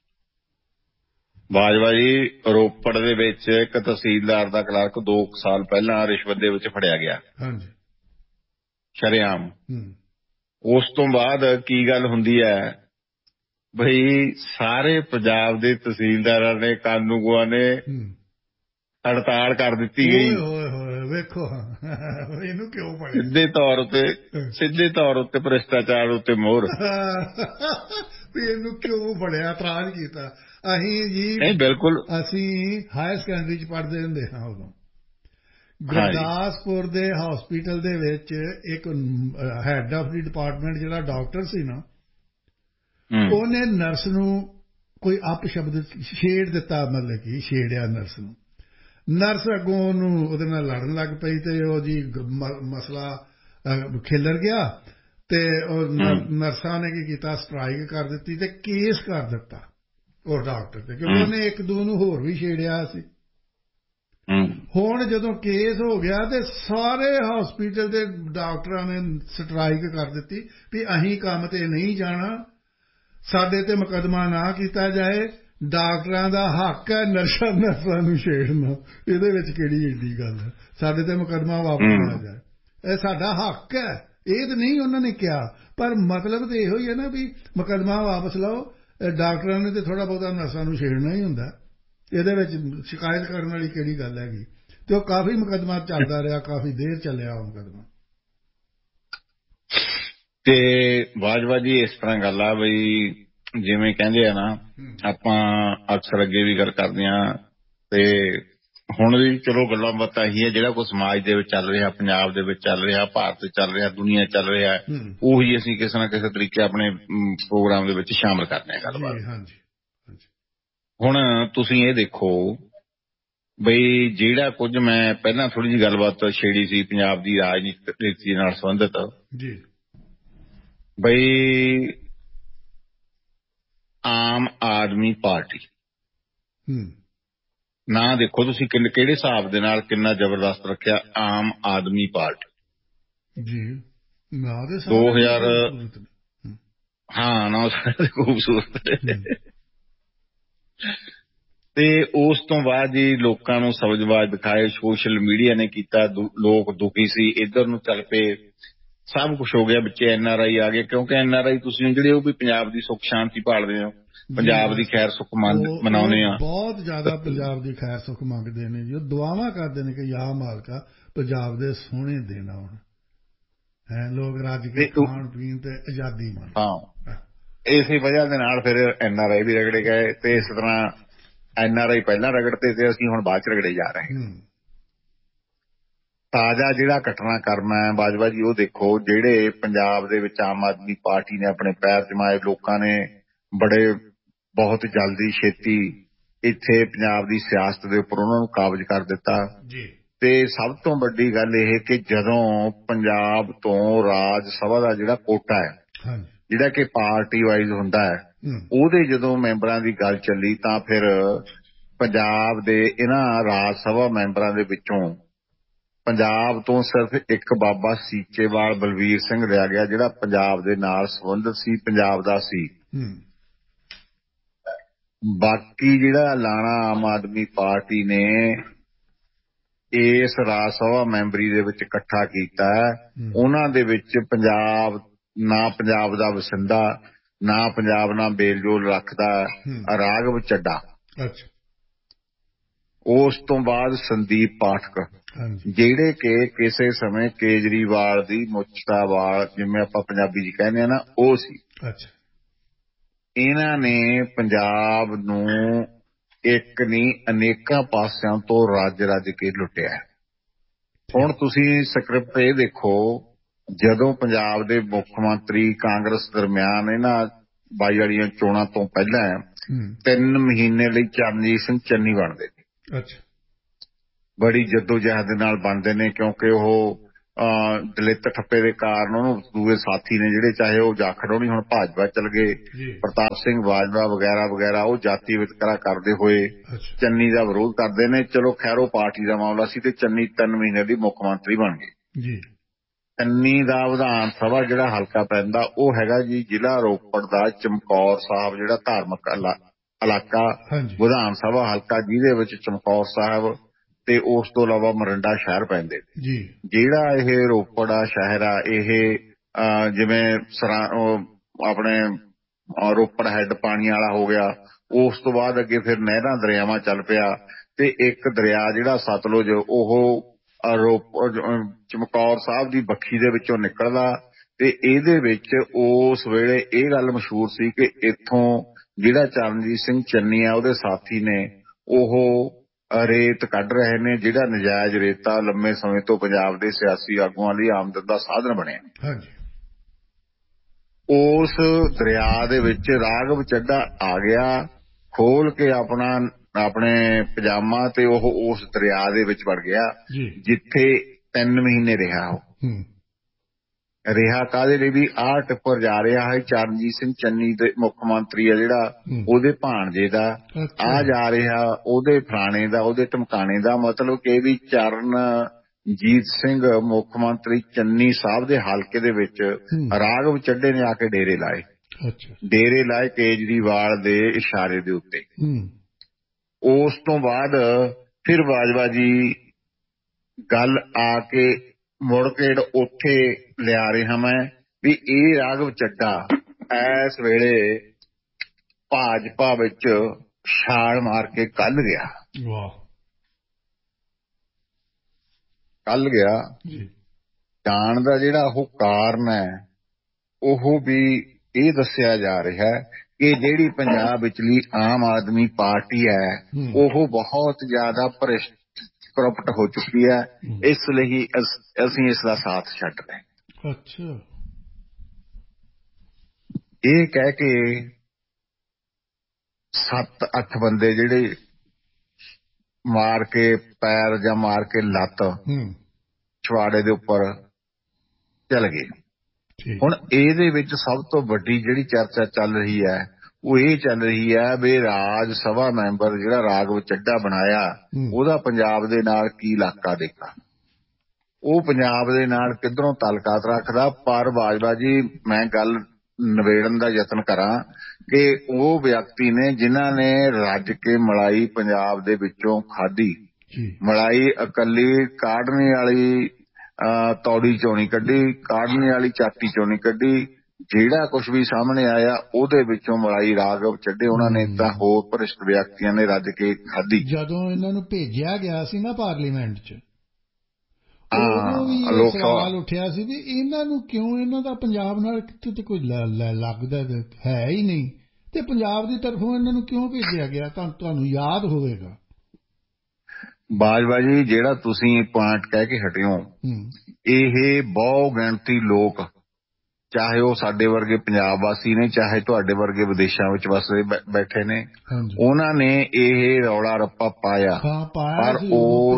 ਬਾਜਵਾ ਜੀ, ਰੋਪੜ ਦੇ ਵਿੱਚ ਇੱਕ ਤਹਿਸੀਲਦਾਰ ਦਾ ਕਲਰਕ 2 ਸਾਲ ਪਹਿਲਾਂ ਰਿਸ਼ਵਤ ਦੇ ਵਿੱਚ ਫੜਿਆ ਗਿਆ। ਹਾਂਜੀ, ਸ਼ਰੇਆਮ। ਉਸ ਤੋਂ ਬਾਅਦ ਕੀ ਗੱਲ ਹੁੰਦੀ ਹੈ ਬਈ ਸਾਰੇ ਪੰਜਾਬ ਦੇ ਤਹਿਸੀਲਦਾਰਾਂ ਨੇ, ਕਾਨੂੰਗੋਆਂ ਨੇ ਹੜਤਾਲ ਕਰ ਦਿੱਤੀ ਗਈ। ਵੇਖੋ ਇਹਨੂੰ ਕਿਉਂ ਫੜਿਆ? ਸਿੱਧੇ ਤੌਰ ਉੱਤੇ ਭ੍ਰਿਸ਼ਟਾਚਾਰ ਉੱਤੇ ਮੋਹਰ। ਇਹਨੂੰ ਕਿਉਂ ਫੜਿਆ? ਇਤਰਾਜ਼ ਕੀਤਾ ਅਸੀਂ ਜੀ। ਨਹੀਂ, ਬਿਲਕੁਲ। ਅਸੀਂ ਹਾਇਰ ਸੈਕੰਡਰੀ ਚ ਪੜ੍ਹਦੇ ਹੁੰਦੇ ਹਾਂ ਉਦੋਂ। ਗੁਰਦਾਸਪੁਰ ਦੇ ਹਸਪੀਟਲ ਦੇ ਵਿੱਚ ਇੱਕ ਹੈਡ ਆਫ ਦੀ ਡਿਪਾਰਟਮੈਂਟ ਜਿਹੜਾ ਡਾਕਟਰ ਸੀ ਨਾ, ਉਹਨੇ ਨਰਸ ਨੂੰ ਕੋਈ ਅਪਸ਼ਬਦ ਛੇੜ ਦਿੱਤਾ, ਮਤਲਬ ਕਿ ਛੇੜਿਆ ਨਰਸ ਨੂੰ। ਨਰਸ ਅੱਗੋਂ ਉਹਦੇ ਨਾਲ ਲੜਨ ਲੱਗ ਪਈ ਤੇ ਉਹ ਜੀ ਮਸਲਾ ਖਿਲਰ ਗਿਆ ਤੇ ਉਹ ਨਰਸਾਂ ਨੇ ਕੀ ਕੀਤਾ, ਸਟ੍ਰਾਈਕ ਕਰ ਦਿੱਤੀ ਤੇ ਕੇਸ ਕਰ ਦਿੱਤਾ ਉਹ ਡਾਕਟਰ ਤੇ, ਕਿਉਂਕਿ ਉਹਨੇ ਇੱਕ ਦੋ ਨੂੰ ਹੋਰ ਵੀ ਛੇੜਿਆ ਸੀ। ਹੁਣ ਜਦੋਂ ਕੇਸ ਹੋ ਗਿਆ ਤੇ ਸਾਰੇ ਹਸਪੀਟਲ ਦੇ ਡਾਕਟਰਾਂ ਨੇ ਸਟ੍ਰਾਈਕ ਕਰ ਦਿੱਤੀ ਵੀ ਅਸੀਂ ਕੰਮ ਤੇ ਨਹੀਂ ਜਾਣਾ, ਸਾਡੇ ਤੇ ਮੁਕੱਦਮਾ ਨਾ ਕੀਤਾ ਜਾਏ। ਡਾਕਟਰਾਂ ਦਾ ਹੱਕ ਹੈ ਨਰਸਾਂ ਨੂੰ ਛੇੜਨਾ, ਇਹਦੇ ਵਿੱਚ ਕਿਹੜੀ ਏਡੀ ਗੱਲ ਹੈ? ਸਾਡੇ ਤੇ ਮੁਕੱਦਮਾ ਵਾਪਸ ਆ ਜਾਏ, ਇਹ ਸਾਡਾ ਹੱਕ ਹੈ। ਇਹ ਤਾਂ ਨਹੀਂ ਉਹਨਾਂ ਨੇ ਕਿਹਾ, ਪਰ ਮਤਲਬ ਤਾਂ ਇਹੋ ਹੀ ਹੈ ਨਾ ਵੀ ਮੁਕੱਦਮਾ ਵਾਪਸ ਲਓ। ਡਾਕਟਰਾਂ ਨੇ ਤਾਂ ਥੋੜ੍ਹਾ ਬਹੁਤਾ ਨਰਸਾਂ ਨੂੰ ਛੇੜਨਾ ਹੀ ਹੁੰਦਾ, ਇਹਦੇ ਵਿੱਚ ਸ਼ਿਕਾਇਤ ਕਰਨ ਵਾਲੀ ਕਿਹੜੀ ਗੱਲ ਹੈਗੀ? ਤੇ ਉਹ ਕਾਫੀ ਮੁਕੱਦਮਾ ਚੱਲਦਾ ਰਿਹਾ, ਕਾਫੀ ਦੇਰ ਚੱਲਿਆ ਉਹ ਮੁਕੱਦਮਾ। ਤੇ ਬਾਜਵਾ ਜੀ, ਇਸ ਤਰ੍ਹਾਂ ਗੱਲ ਆ ਬਈ ਜਿਵੇਂ ਕਹਿੰਦੇ ਆ ਨਾ, ਆਪਾਂ ਅਕਸਰ ਅੱਗੇ ਵੀ ਗੱਲ ਕਰਦੇ ਹਾਂ ਤੇ ਹੁਣ ਵੀ ਚਲੋ ਗੱਲਾਂ ਬਾਤਾਂ ਇਹੀ ਹੈ, ਜਿਹੜਾ ਕੋਈ ਸਮਾਜ ਦੇ ਵਿੱਚ ਚੱਲ ਰਿਹਾ, ਪੰਜਾਬ ਦੇ ਵਿੱਚ ਚੱਲ ਰਿਹਾ, ਭਾਰਤ ਚੱਲ ਰਿਹਾ, ਦੁਨੀਆ ਚੱਲ ਰਿਹਾ, ਉਹੀ ਅਸੀਂ ਕਿਸੇ ਨਾ ਕਿਸੇ ਤਰੀਕੇ ਆਪਣੇ ਪ੍ਰੋਗਰਾਮ ਦੇ ਵਿੱਚ ਸ਼ਾਮਲ ਕਰਦੇ ਹਾਂ ਗੱਲਬਾਤ। ਹੁਣ ਤੁਸੀਂ ਇਹ ਦੇਖੋ ਬਈ ਜਿਹੜਾ ਕੁਝ ਮੈਂ ਪਹਿਲਾਂ ਥੋੜ੍ਹੀ ਜਿਹੀ ਗੱਲਬਾਤ ਛੇੜੀ ਸੀ ਪੰਜਾਬ ਦੀ ਰਾਜਨੀਤੀ ਨਾਲ ਸੰਬੰਧਿਤ, ਬਈ ਆਮ ਆਦਮੀ ਪਾਰਟੀ ਨਾਂ ਦੇਖੋ ਤੁਸੀਂ ਕਿਹੜੇ ਹਿਸਾਬ ਦੇ ਨਾਲ ਕਿੰਨਾ ਜ਼ਬਰਦਸਤ ਰੱਖਿਆ, ਆਮ ਆਦਮੀ ਪਾਰਟੀ ਜੀ। 2000 ਹਾਂ ਨਾ ਖੂਬਸੂਰਤ। ਤੇ ਉਸ ਤੋਂ ਬਾਅਦ ਹੀ ਲੋਕਾਂ ਨੂੰ ਸਬਜ਼ਬਾਜ਼ ਦਿਖਾਏ, ਸੋਸ਼ਲ ਮੀਡੀਆ ਨੇ ਕੀਤਾ, ਲੋਕ ਦੁਖੀ ਸੀ, ਇੱਧਰ ਨੂੰ ਚੱਲ ਪਏ, ਸਭ ਕੁਛ ਹੋ ਗਿਆ। ਬੱਚੇ NRI ਆ ਗਏ, ਕਿਉਂਕਿ NRI ਤੁਸੀਂ ਜਿਹੜੇ ਉਹ ਵੀ ਪੰਜਾਬ ਦੀ ਸੁੱਖ ਸ਼ਾਂਤੀ ਭਾਲਦੇ ਹੋ, ਪੰਜਾਬ ਦੀ ਖੈਰ ਸੁੱਖ ਮਨਾਉਂਦੇ ਆ, ਬਹੁਤ ਜ਼ਿਆਦਾ ਪੰਜਾਬ ਦੀ ਖੈਰ ਸੁੱਖ ਮੰਗਦੇ ਨੇ ਜੀ। ਉਹ ਦੁਆਵਾਂ ਕਰਦੇ ਨੇ ਕਿ ਯਾ ਮਾਲਕਾ ਪੰਜਾਬ ਦੇ ਸੋਹਣੇ ਦਿਨ ਆਉਣ, ਹੈ ਲੋਕ ਰੱਜ ਕੇ ਖਾਣ ਪੀਣ ਤੇ ਆਜ਼ਾਦੀ ਮੰਨ। ਹਾਂ, ਇਸੇ ਵਜ੍ਹਾ ਦੇ ਨਾਲ ਫਿਰ NRI ਵੀ ਰਗੜੇ ਗਏ ਤੇ ਇਸ ਤਰ੍ਹਾਂ NRI ਪਹਿਲਾਂ ਰਗੜਦੇ ਤੇ ਅਸੀਂ ਹੁਣ ਬਾਅਦ ਚ ਰਗੜੇ ਜਾ ਰਹੇ ਹਾਂ। ਤਾਜ਼ਾ ਜਿਹੜਾ ਘਟਨਾਕ੍ਰਮ ਹੈ ਬਾਜਵਾ ਜੀ, ਉਹ ਦੇਖੋ ਜਿਹੜੇ ਪੰਜਾਬ ਦੇ ਵਿੱਚ ਆਮ ਆਦਮੀ ਪਾਰਟੀ ਨੇ ਆਪਣੇ ਪੈਰ ਜਮਾਏ, ਲੋਕਾਂ ਨੇ ਬਹੁਤ ਜਲਦੀ ਛੇਤੀ ਇੱਥੇ ਪੰਜਾਬ ਦੀ ਸਿਆਸਤ ਦੇ ਉੱਪਰ ਉਹਨਾਂ ਨੂੰ ਕਾਬਜ਼ ਕਰ ਦਿੱਤਾ। ਤੇ ਸਭ ਤੋਂ ਵੱਡੀ ਗੱਲ ਇਹ ਕਿ ਜਦੋਂ ਪੰਜਾਬ ਤੋਂ ਰਾਜ ਸਭਾ ਦਾ ਜਿਹੜਾ ਕੋਟਾ ਹੈ, ਜਿਹੜਾ ਕਿ ਪਾਰਟੀ ਵਾਈਜ਼ ਹੁੰਦਾ ਹੈ, ਉਹਦੇ ਜਦੋਂ ਮੈਂਬਰਾਂ ਦੀ ਗੱਲ ਚੱਲੀ ਤਾਂ ਫਿਰ ਪੰਜਾਬ ਦੇ ਇਹਨਾਂ ਰਾਜ ਸਭਾ ਮੈਂਬਰਾਂ ਦੇ ਵਿੱਚੋਂ ਪੰਜਾਬ ਤੋਂ ਸਿਰਫ ਇੱਕ ਬਾਬਾ ਸੀਚੇਵਾਲ ਬਲਵੀਰ ਸਿੰਘ ਲਿਆ ਗਿਆ, ਜਿਹੜਾ ਪੰਜਾਬ ਦੇ ਨਾਲ ਸੰਬੰਧਿਤ ਸੀ, ਪੰਜਾਬ ਦਾ ਸੀ। ਬਾਕੀ ਜਿਹੜਾ ਐਲਾਨਾ ਆਮ ਆਦਮੀ ਪਾਰਟੀ ਨੇ ਇਸ ਰਾਜ ਸਭਾ ਮੈਂਬਰੀ ਦੇ ਵਿੱਚ ਇਕੱਠਾ ਕੀਤਾ, ਉਹਨਾਂ ਦੇ ਵਿੱਚ ਪੰਜਾਬ ਦਾ ਵਸਿੰਦਾ, ਨਾ ਪੰਜਾਬ ਨਾਲ ਮੇਲਜੋਲ ਰੱਖਦਾ ਰਾਘਵ ਚੱਡਾ, ਉਸ ਤੋਂ ਬਾਅਦ ਸੰਦੀਪ ਪਾਠਕ, ਜਿਹੜੇ ਕਿ ਕਿਸੇ ਸਮੇਂ ਕੇਜਰੀਵਾਲ ਦੀ ਮੁੱਛ ਦਾ ਵਾਲ, ਜਿਵੇਂ ਆਪਾਂ ਪੰਜਾਬੀ ਚ ਕਹਿੰਦੇ ਆ ਨਾ, ਉਹ ਸੀ। ਇਹਨਾਂ ਨੇ ਪੰਜਾਬ ਨੂੰ ਇੱਕ ਨਹੀਂ ਅਨੇਕਾਂ ਪਾਸਿਆਂ ਤੋਂ ਰੱਜ ਰੱਜ ਕੇ ਲੁੱਟਿਆ। ਹੁਣ ਤੁਸੀਂ ਸਕ੍ਰਿਪਟ ਇਹ ਦੇਖੋ, ਜਦੋਂ ਪੰਜਾਬ ਦੇ ਮੁੱਖ ਮੰਤਰੀ ਕਾਂਗਰਸ ਦਰਮਿਆਨ ਇਹਨਾਂ 22 ਵਾਲੀਆਂ ਚੋਣਾਂ ਤੋਂ ਪਹਿਲਾਂ 3 ਮਹੀਨੇ ਲਈ ਚਰਨਜੀਤ ਸਿੰਘ ਚੰਨੀ ਬਣਦੇ ਨੇ। ਬੜੀ ਜੱਦੋ-ਜਹਿਦ ਦੇ ਨਾਲ ਬਣਦੇ ਨੇ, ਕਿਉਂਕਿ ਉਹ ਦਲਿਤ ਠੱਪੇ ਦੇ ਕਾਰਨ ਉਹਨੂੰ ਦੂਏ ਸਾਥੀ ਨੇ ਜਿਹੜੇ, ਚਾਹੇ ਉਹ ਜਾਖੜੋਣੀ ਹੁਣ ਭਾਜਪਾ ਚਲ ਗਏ, ਪ੍ਰਤਾਪ ਸਿੰਘ ਬਾਜਵਾ ਵਗੈਰਾ ਵਗੈਰਾ, ਉਹ ਜਾਤੀ ਵਿਤਕਰਾ ਕਰਦੇ ਹੋਏ ਚੰਨੀ ਦਾ ਵਿਰੋਧ ਕਰਦੇ ਨੇ। ਚਲੋ ਖੈਰ ਉਹ ਪਾਰਟੀ ਦਾ ਮਾਮਲਾ ਸੀ ਤੇ ਚੰਨੀ 3 ਮਹੀਨੇ ਦੀ ਮੁੱਖ ਮੰਤਰੀ ਬਣ ਗਏ। ਚੰਨੀ ਦਾ ਵਿਧਾਨ ਸਭਾ ਜਿਹੜਾ ਹਲਕਾ ਪੈਂਦਾ ਉਹ ਹੈਗਾ ਜੀ ਜ਼ਿਲ੍ਹਾ ਰੋਪੜ ਦਾ ਚਮਕੌਰ ਸਾਹਿਬ, ਜਿਹੜਾ ਧਾਰਮਿਕ ਇਲਾਕਾ ਵਿਧਾਨ ਸਭਾ ਹਲਕਾ, ਜਿਹਦੇ ਵਿੱਚ ਚਮਕੌਰ ਸਾਹਿਬ ਤੇ ਉਸ ਤੋਂ ਇਲਾਵਾ ਮੋਰਿੰਡਾ ਸ਼ਹਿਰ ਪੈਂਦੇ। ਜਿਹੜਾ ਇਹ ਰੋਪੜ ਆ ਸ਼ਹਿਰ ਆ, ਇਹ ਜਿਵੇਂ ਆਪਣੇ ਰੋਪੜ ਹੈੱਡ ਪਾਣੀ ਵਾਲਾ ਹੋ ਗਿਆ, ਉਸ ਤੋਂ ਬਾਅਦ ਅੱਗੇ ਫਿਰ ਨਹਿਰਾਂ ਦਰਿਆਵਾਂ ਚੱਲ ਪਿਆ ਤੇ ਇੱਕ ਦਰਿਆ ਜਿਹੜਾ ਸਤਲੁਜ, ਉਹ ਚਮਕੌਰ ਸਾਹਿਬ ਦੀ ਬੱਖੀ ਦੇ ਵਿੱਚੋਂ ਨਿਕਲਦਾ। ਤੇ ਇਹਦੇ ਵਿੱਚ ਉਸ ਵੇਲੇ ਇਹ ਗੱਲ ਮਸ਼ਹੂਰ ਸੀ ਕਿ ਇੱਥੋਂ ਜਿਹੜਾ ਚਰਨਜੀਤ ਸਿੰਘ ਚੰਨੀ ਆ ਉਹਦੇ ਸਾਥੀ ਨੇ, ਉਹ ਰੇਤ ਕੱਢ ਰਹੇ ਨੇ, ਜਿਹੜਾ ਨਜਾਇਜ਼ ਰੇਤਾ ਲੰਮੇ ਸਮੇਂ ਤੋਂ ਪੰਜਾਬ ਦੇ ਸਿਆਸੀ ਆਗੂਆਂ ਲਈ ਆਮਦਨ ਦਾ ਸਾਧਨ ਬਣਿਆ। ਉਸ ਦਰਿਆ ਦੇ ਵਿੱਚ ਰਾਘਵ ਚੱਡਾ ਆ ਗਿਆ, ਖੋਲ ਕੇ ਆਪਣੇ ਪਜਾਮਾ, ਤੇ ਉਹ ਉਸ ਦਰਿਆ ਦੇ ਵਿੱਚ ਵੜ ਗਿਆ, ਜਿੱਥੇ 3 ਮਹੀਨੇ ਰਿਹਾ। ਉਹ ਰਿਹਾ ਕਾਹਦੇ ਲਈ ਵੀ ਆਹ ਟਿੱਪਰ ਜਾ ਰਿਹਾ ਹੈ ਚਰਨਜੀਤ ਸਿੰਘ ਚੰਨੀ ਦੇ ਮੁੱਖ ਮੰਤਰੀ ਆ ਜਿਹੜਾ, ਉਹਦੇ ਭਾਣਜੇ ਦਾ, ਆ ਜਾ ਰਿਹਾ ਉਹਦੇ ਫਲਾਣੇ ਦਾ, ਉਹਦੇ ਟਮਕਾਣੇ ਦਾ। ਮਤਲਬ ਕਿ ਵੀ ਚਰਨਜੀਤ ਸਿੰਘ ਮੁੱਖ ਮੰਤਰੀ ਚੰਨੀ ਸਾਹਿਬ ਦੇ ਹਲਕੇ ਦੇ ਵਿੱਚ ਰਾਘਵ ਚੱਡੇ ਨੇ ਆ ਕੇ ਡੇਰੇ ਲਾਏ ਕੇਜਰੀਵਾਲ ਦੇ ਇਸ਼ਾਰੇ ਦੇ ਉੱਤੇ। ਉਸ ਤੋਂ ਬਾਅਦ ਫਿਰ ਬਾਜਵਾ ਜੀ ਗੱਲ ਆ ਕੇ ਮੁੜ ਕੇ ਉੱਥੇ ਲਿਆ ਰਿਹਾ ਮੈਂ ਵੀ ਇਹ ਰਾਘਵ ਚੱਡਾ ਇਸ ਵੇਲੇ ਭਾਜਪਾ ਵਿੱਚ ਛਾਲ ਮਾਰ ਕੇ ਕੱਲ ਗਿਆ। ਜਾਣ ਦਾ ਜਿਹੜਾ ਉਹ ਕਾਰਨ ਹੈ ਉਹ ਵੀ ਇਹ ਦੱਸਿਆ ਜਾ ਰਿਹਾ ਕਿ ਜਿਹੜੀ ਪੰਜਾਬ ਵਿਚਲੀ ਆਮ ਆਦਮੀ ਪਾਰਟੀ ਹੈ ਉਹ ਬਹੁਤ ਜ਼ਿਆਦਾ ਕਰਪਟ ਹੋ ਚੁੱਕੀ ਹੈ, ਇਸ ਲਈ ਅਸੀਂ ਇਸ ਦਾ ਸਾਥ ਛੱਡ ਰਹੇ। ਇਹ ਕਹਿ ਕੇ 7-8 ਬੰਦੇ ਜਿਹੜੇ ਮਾਰ ਕੇ ਪੈਰ ਜਾਂ ਮਾਰ ਕੇ ਲੱਤ ਛਵਾੜੇ ਦੇ ਉੱਪਰ ਚਲ ਗਏ। ਹੁਣ ਇਹਦੇ ਵਿੱਚ ਸਭ ਤੋਂ ਵੱਡੀ ਜਿਹੜੀ ਚਰਚਾ ਚੱਲ ਰਹੀ ਹੈ ਉਹ ਇਹ ਚੱਲ ਰਹੀ ਹੈ ਵੀ ਰਾਜ ਸਭਾ ਮੈਂਬਰ ਜਿਹੜਾ ਰਾਘਵ ਚੱਡਾ ਬਣਾਇਆ, ਉਹਦਾ ਪੰਜਾਬ ਦੇ ਨਾਲ ਕੀ ਇਲਾਕਾ ਦੇਖਾ, ਉਹ ਪੰਜਾਬ ਦੇ ਨਾਲ ਕਿੱਧਰੋਂ ਤਾਲੁਕਾਤ ਰੱਖਦਾ। ਪਰ ਬਾਜਵਾ ਜੀ ਮੈਂ ਗੱਲ ਨਿਬੇੜਨ ਦਾ ਯਤਨ ਕਰਾਂ ਕਿ ਉਹ ਵਿਅਕਤੀ ਨੇ ਜਿਨ੍ਹਾਂ ਨੇ ਰੱਜ ਕੇ ਮਲਾਈ ਪੰਜਾਬ ਦੇ ਵਿੱਚੋਂ ਖਾਧੀ, ਮਲਾਈ ਇਕੱਲੀ ਕਾਢਣੇ ਵਾਲੀ ਤੌੜੀ ਚੋਂ ਨਹੀਂ ਕੱਢੀ, ਕਾਢਣੇ ਵਾਲੀ ਚਾਟੀ ਚੋਂ ਨਹੀਂ ਕੱਢੀ, ਜਿਹੜਾ ਕੁਛ ਵੀ ਸਾਹਮਣੇ ਆਇਆ ਉਹਦੇ ਵਿੱਚੋਂ ਮਲਾਈ ਰਾਘਵ ਚੱਡੇ ਉਹਨਾਂ ਨੇ ਤਾਂ ਹੋਰ ਭ੍ਰਿਸ਼ਟ ਵਿਅਕਤੀਆਂ ਨੇ ਰੱਜ ਕੇ ਖਾਧੀ। ਜਦੋਂ ਇਹਨਾਂ ਨੂੰ ਭੇਜਿਆ ਗਿਆ ਸੀ ਨਾ ਪਾਰਲੀਮੈਂਟ 'ਚ, ਉਦੋਂ ਵੀ ਇਹ ਸਵਾਲ ਉੱਠਿਆ ਸੀ ਵੀ ਇਹਨਾਂ ਨੂੰ ਕਿਉਂ, ਇਹਨਾਂ ਦਾ ਪੰਜਾਬ ਨਾਲ ਕਿਤੇ ਕੋਈ ਲੱਗਦਾ ਹੈ ਹੀ ਨਹੀਂ, ਤੇ ਪੰਜਾਬ ਦੀ ਤਰਫੋਂ ਇਹਨਾਂ ਨੂੰ ਕਿਉਂ ਭੇਜਿਆ ਗਿਆ? ਤੁਹਾਨੂੰ ਯਾਦ ਹੋਵੇਗਾ ਬਾਜਵਾ ਜੀ, ਜਿਹੜਾ ਤੁਸੀਂ ਪੁਆਇੰਟ ਕਹਿ ਕੇ ਹਟਿਓ, ਇਹ ਬਹੁ ਗਿਣਤੀ ਲੋਕ, ਚਾਹੇ ਉਹ ਸਾਡੇ ਵਰਗੇ ਪੰਜਾਬ ਵਾਸੀ ਨੇ, ਚਾਹੇ ਤੁਹਾਡੇ ਵਰਗੇ ਵਿਦੇਸ਼ਾਂ ਵਿੱਚ ਵਸਦੇ ਬੈਠੇ ਨੇ, ਉਹਨਾਂ ਨੇ ਇਹ ਰੌਲਾ ਰੱਪਾ ਪਾਇਆ। ਪਰ ਉਹ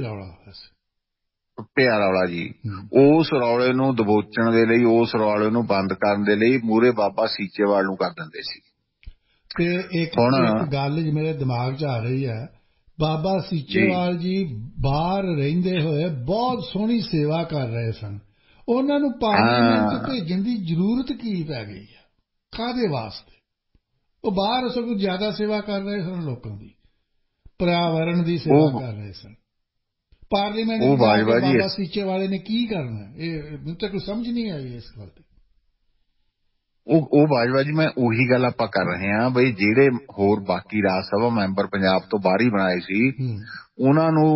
ਪਿਆ ਰੌਲਾ ਜੀ, ਉਸ ਰੌਲੇ ਨੂੰ ਦਬੋਚਣ ਦੇ ਲਈ, ਉਸ ਰੌਲੇ ਨੂੰ ਬੰਦ ਕਰਨ ਦੇ ਲਈ ਮੂਹਰੇ ਬਾਬਾ ਸੀਚੇਵਾਲ ਨੂੰ ਕਰ ਦਿੰਦੇ ਸੀ। ਤੇ ਇੱਕ ਗੱਲ ਮੇਰੇ ਦਿਮਾਗ 'ਚ ਆ ਰਹੀ ਹੈ, ਬਾਬਾ ਸੀਚੇਵਾਲ ਜੀ ਬਾਹਰ ਰਹਿੰਦੇ ਹੋਏ ਬਹੁਤ ਸੋਹਣੀ ਸੇਵਾ ਕਰ ਰਹੇ ਸਨ, ਉਹਨਾਂ ਨੂੰ ਪਾਰਲੀਮੈਂਟ 'ਚ ਭੇਜਣ ਦੀ ਜ਼ਰੂਰਤ ਕੀ ਪੈ ਗਈ ਹੈ? ਕਾਹਦੇ ਵਾਸਤੇ? ਉਹ ਬਾਹਰ ਸਗੋਂ ਜ਼ਿਆਦਾ ਸੇਵਾ ਕਰ ਰਹੇ ਸਨ, ਲੋਕਾਂ ਦੀ ਪਰਿਆਵਰਣ ਦੀ ਸੇਵਾ ਕਰ ਰਹੇ ਸਨ। ਪਾਰਲੀਮੈਂਟ ਵਿੱਚ ਬਾਬਾ ਸੀਚੇਵਾਲ ਨੇ ਕੀ ਕਰਨਾ? ਇਹ ਮੈਨੂੰ ਤਾਂ ਕੋਈ ਸਮਝ ਨਹੀਂ ਆਈ ਇਸ ਗੱਲ ਤੇ। ਉਹ ਬਾਜਵਾ ਜੀ, ਮੈਂ ਉਹੀ ਗੱਲ ਆਪਾਂ ਕਰ ਰਹੇ ਹਾਂ ਬਈ ਜਿਹੜੇ ਹੋਰ ਬਾਕੀ ਰਾਜ ਸਭਾ ਮੈਂਬਰ ਪੰਜਾਬ ਤੋਂ ਬਾਹਰ ਹੀ ਬਣਾਏ ਸੀ, ਉਹਨਾਂ ਨੂੰ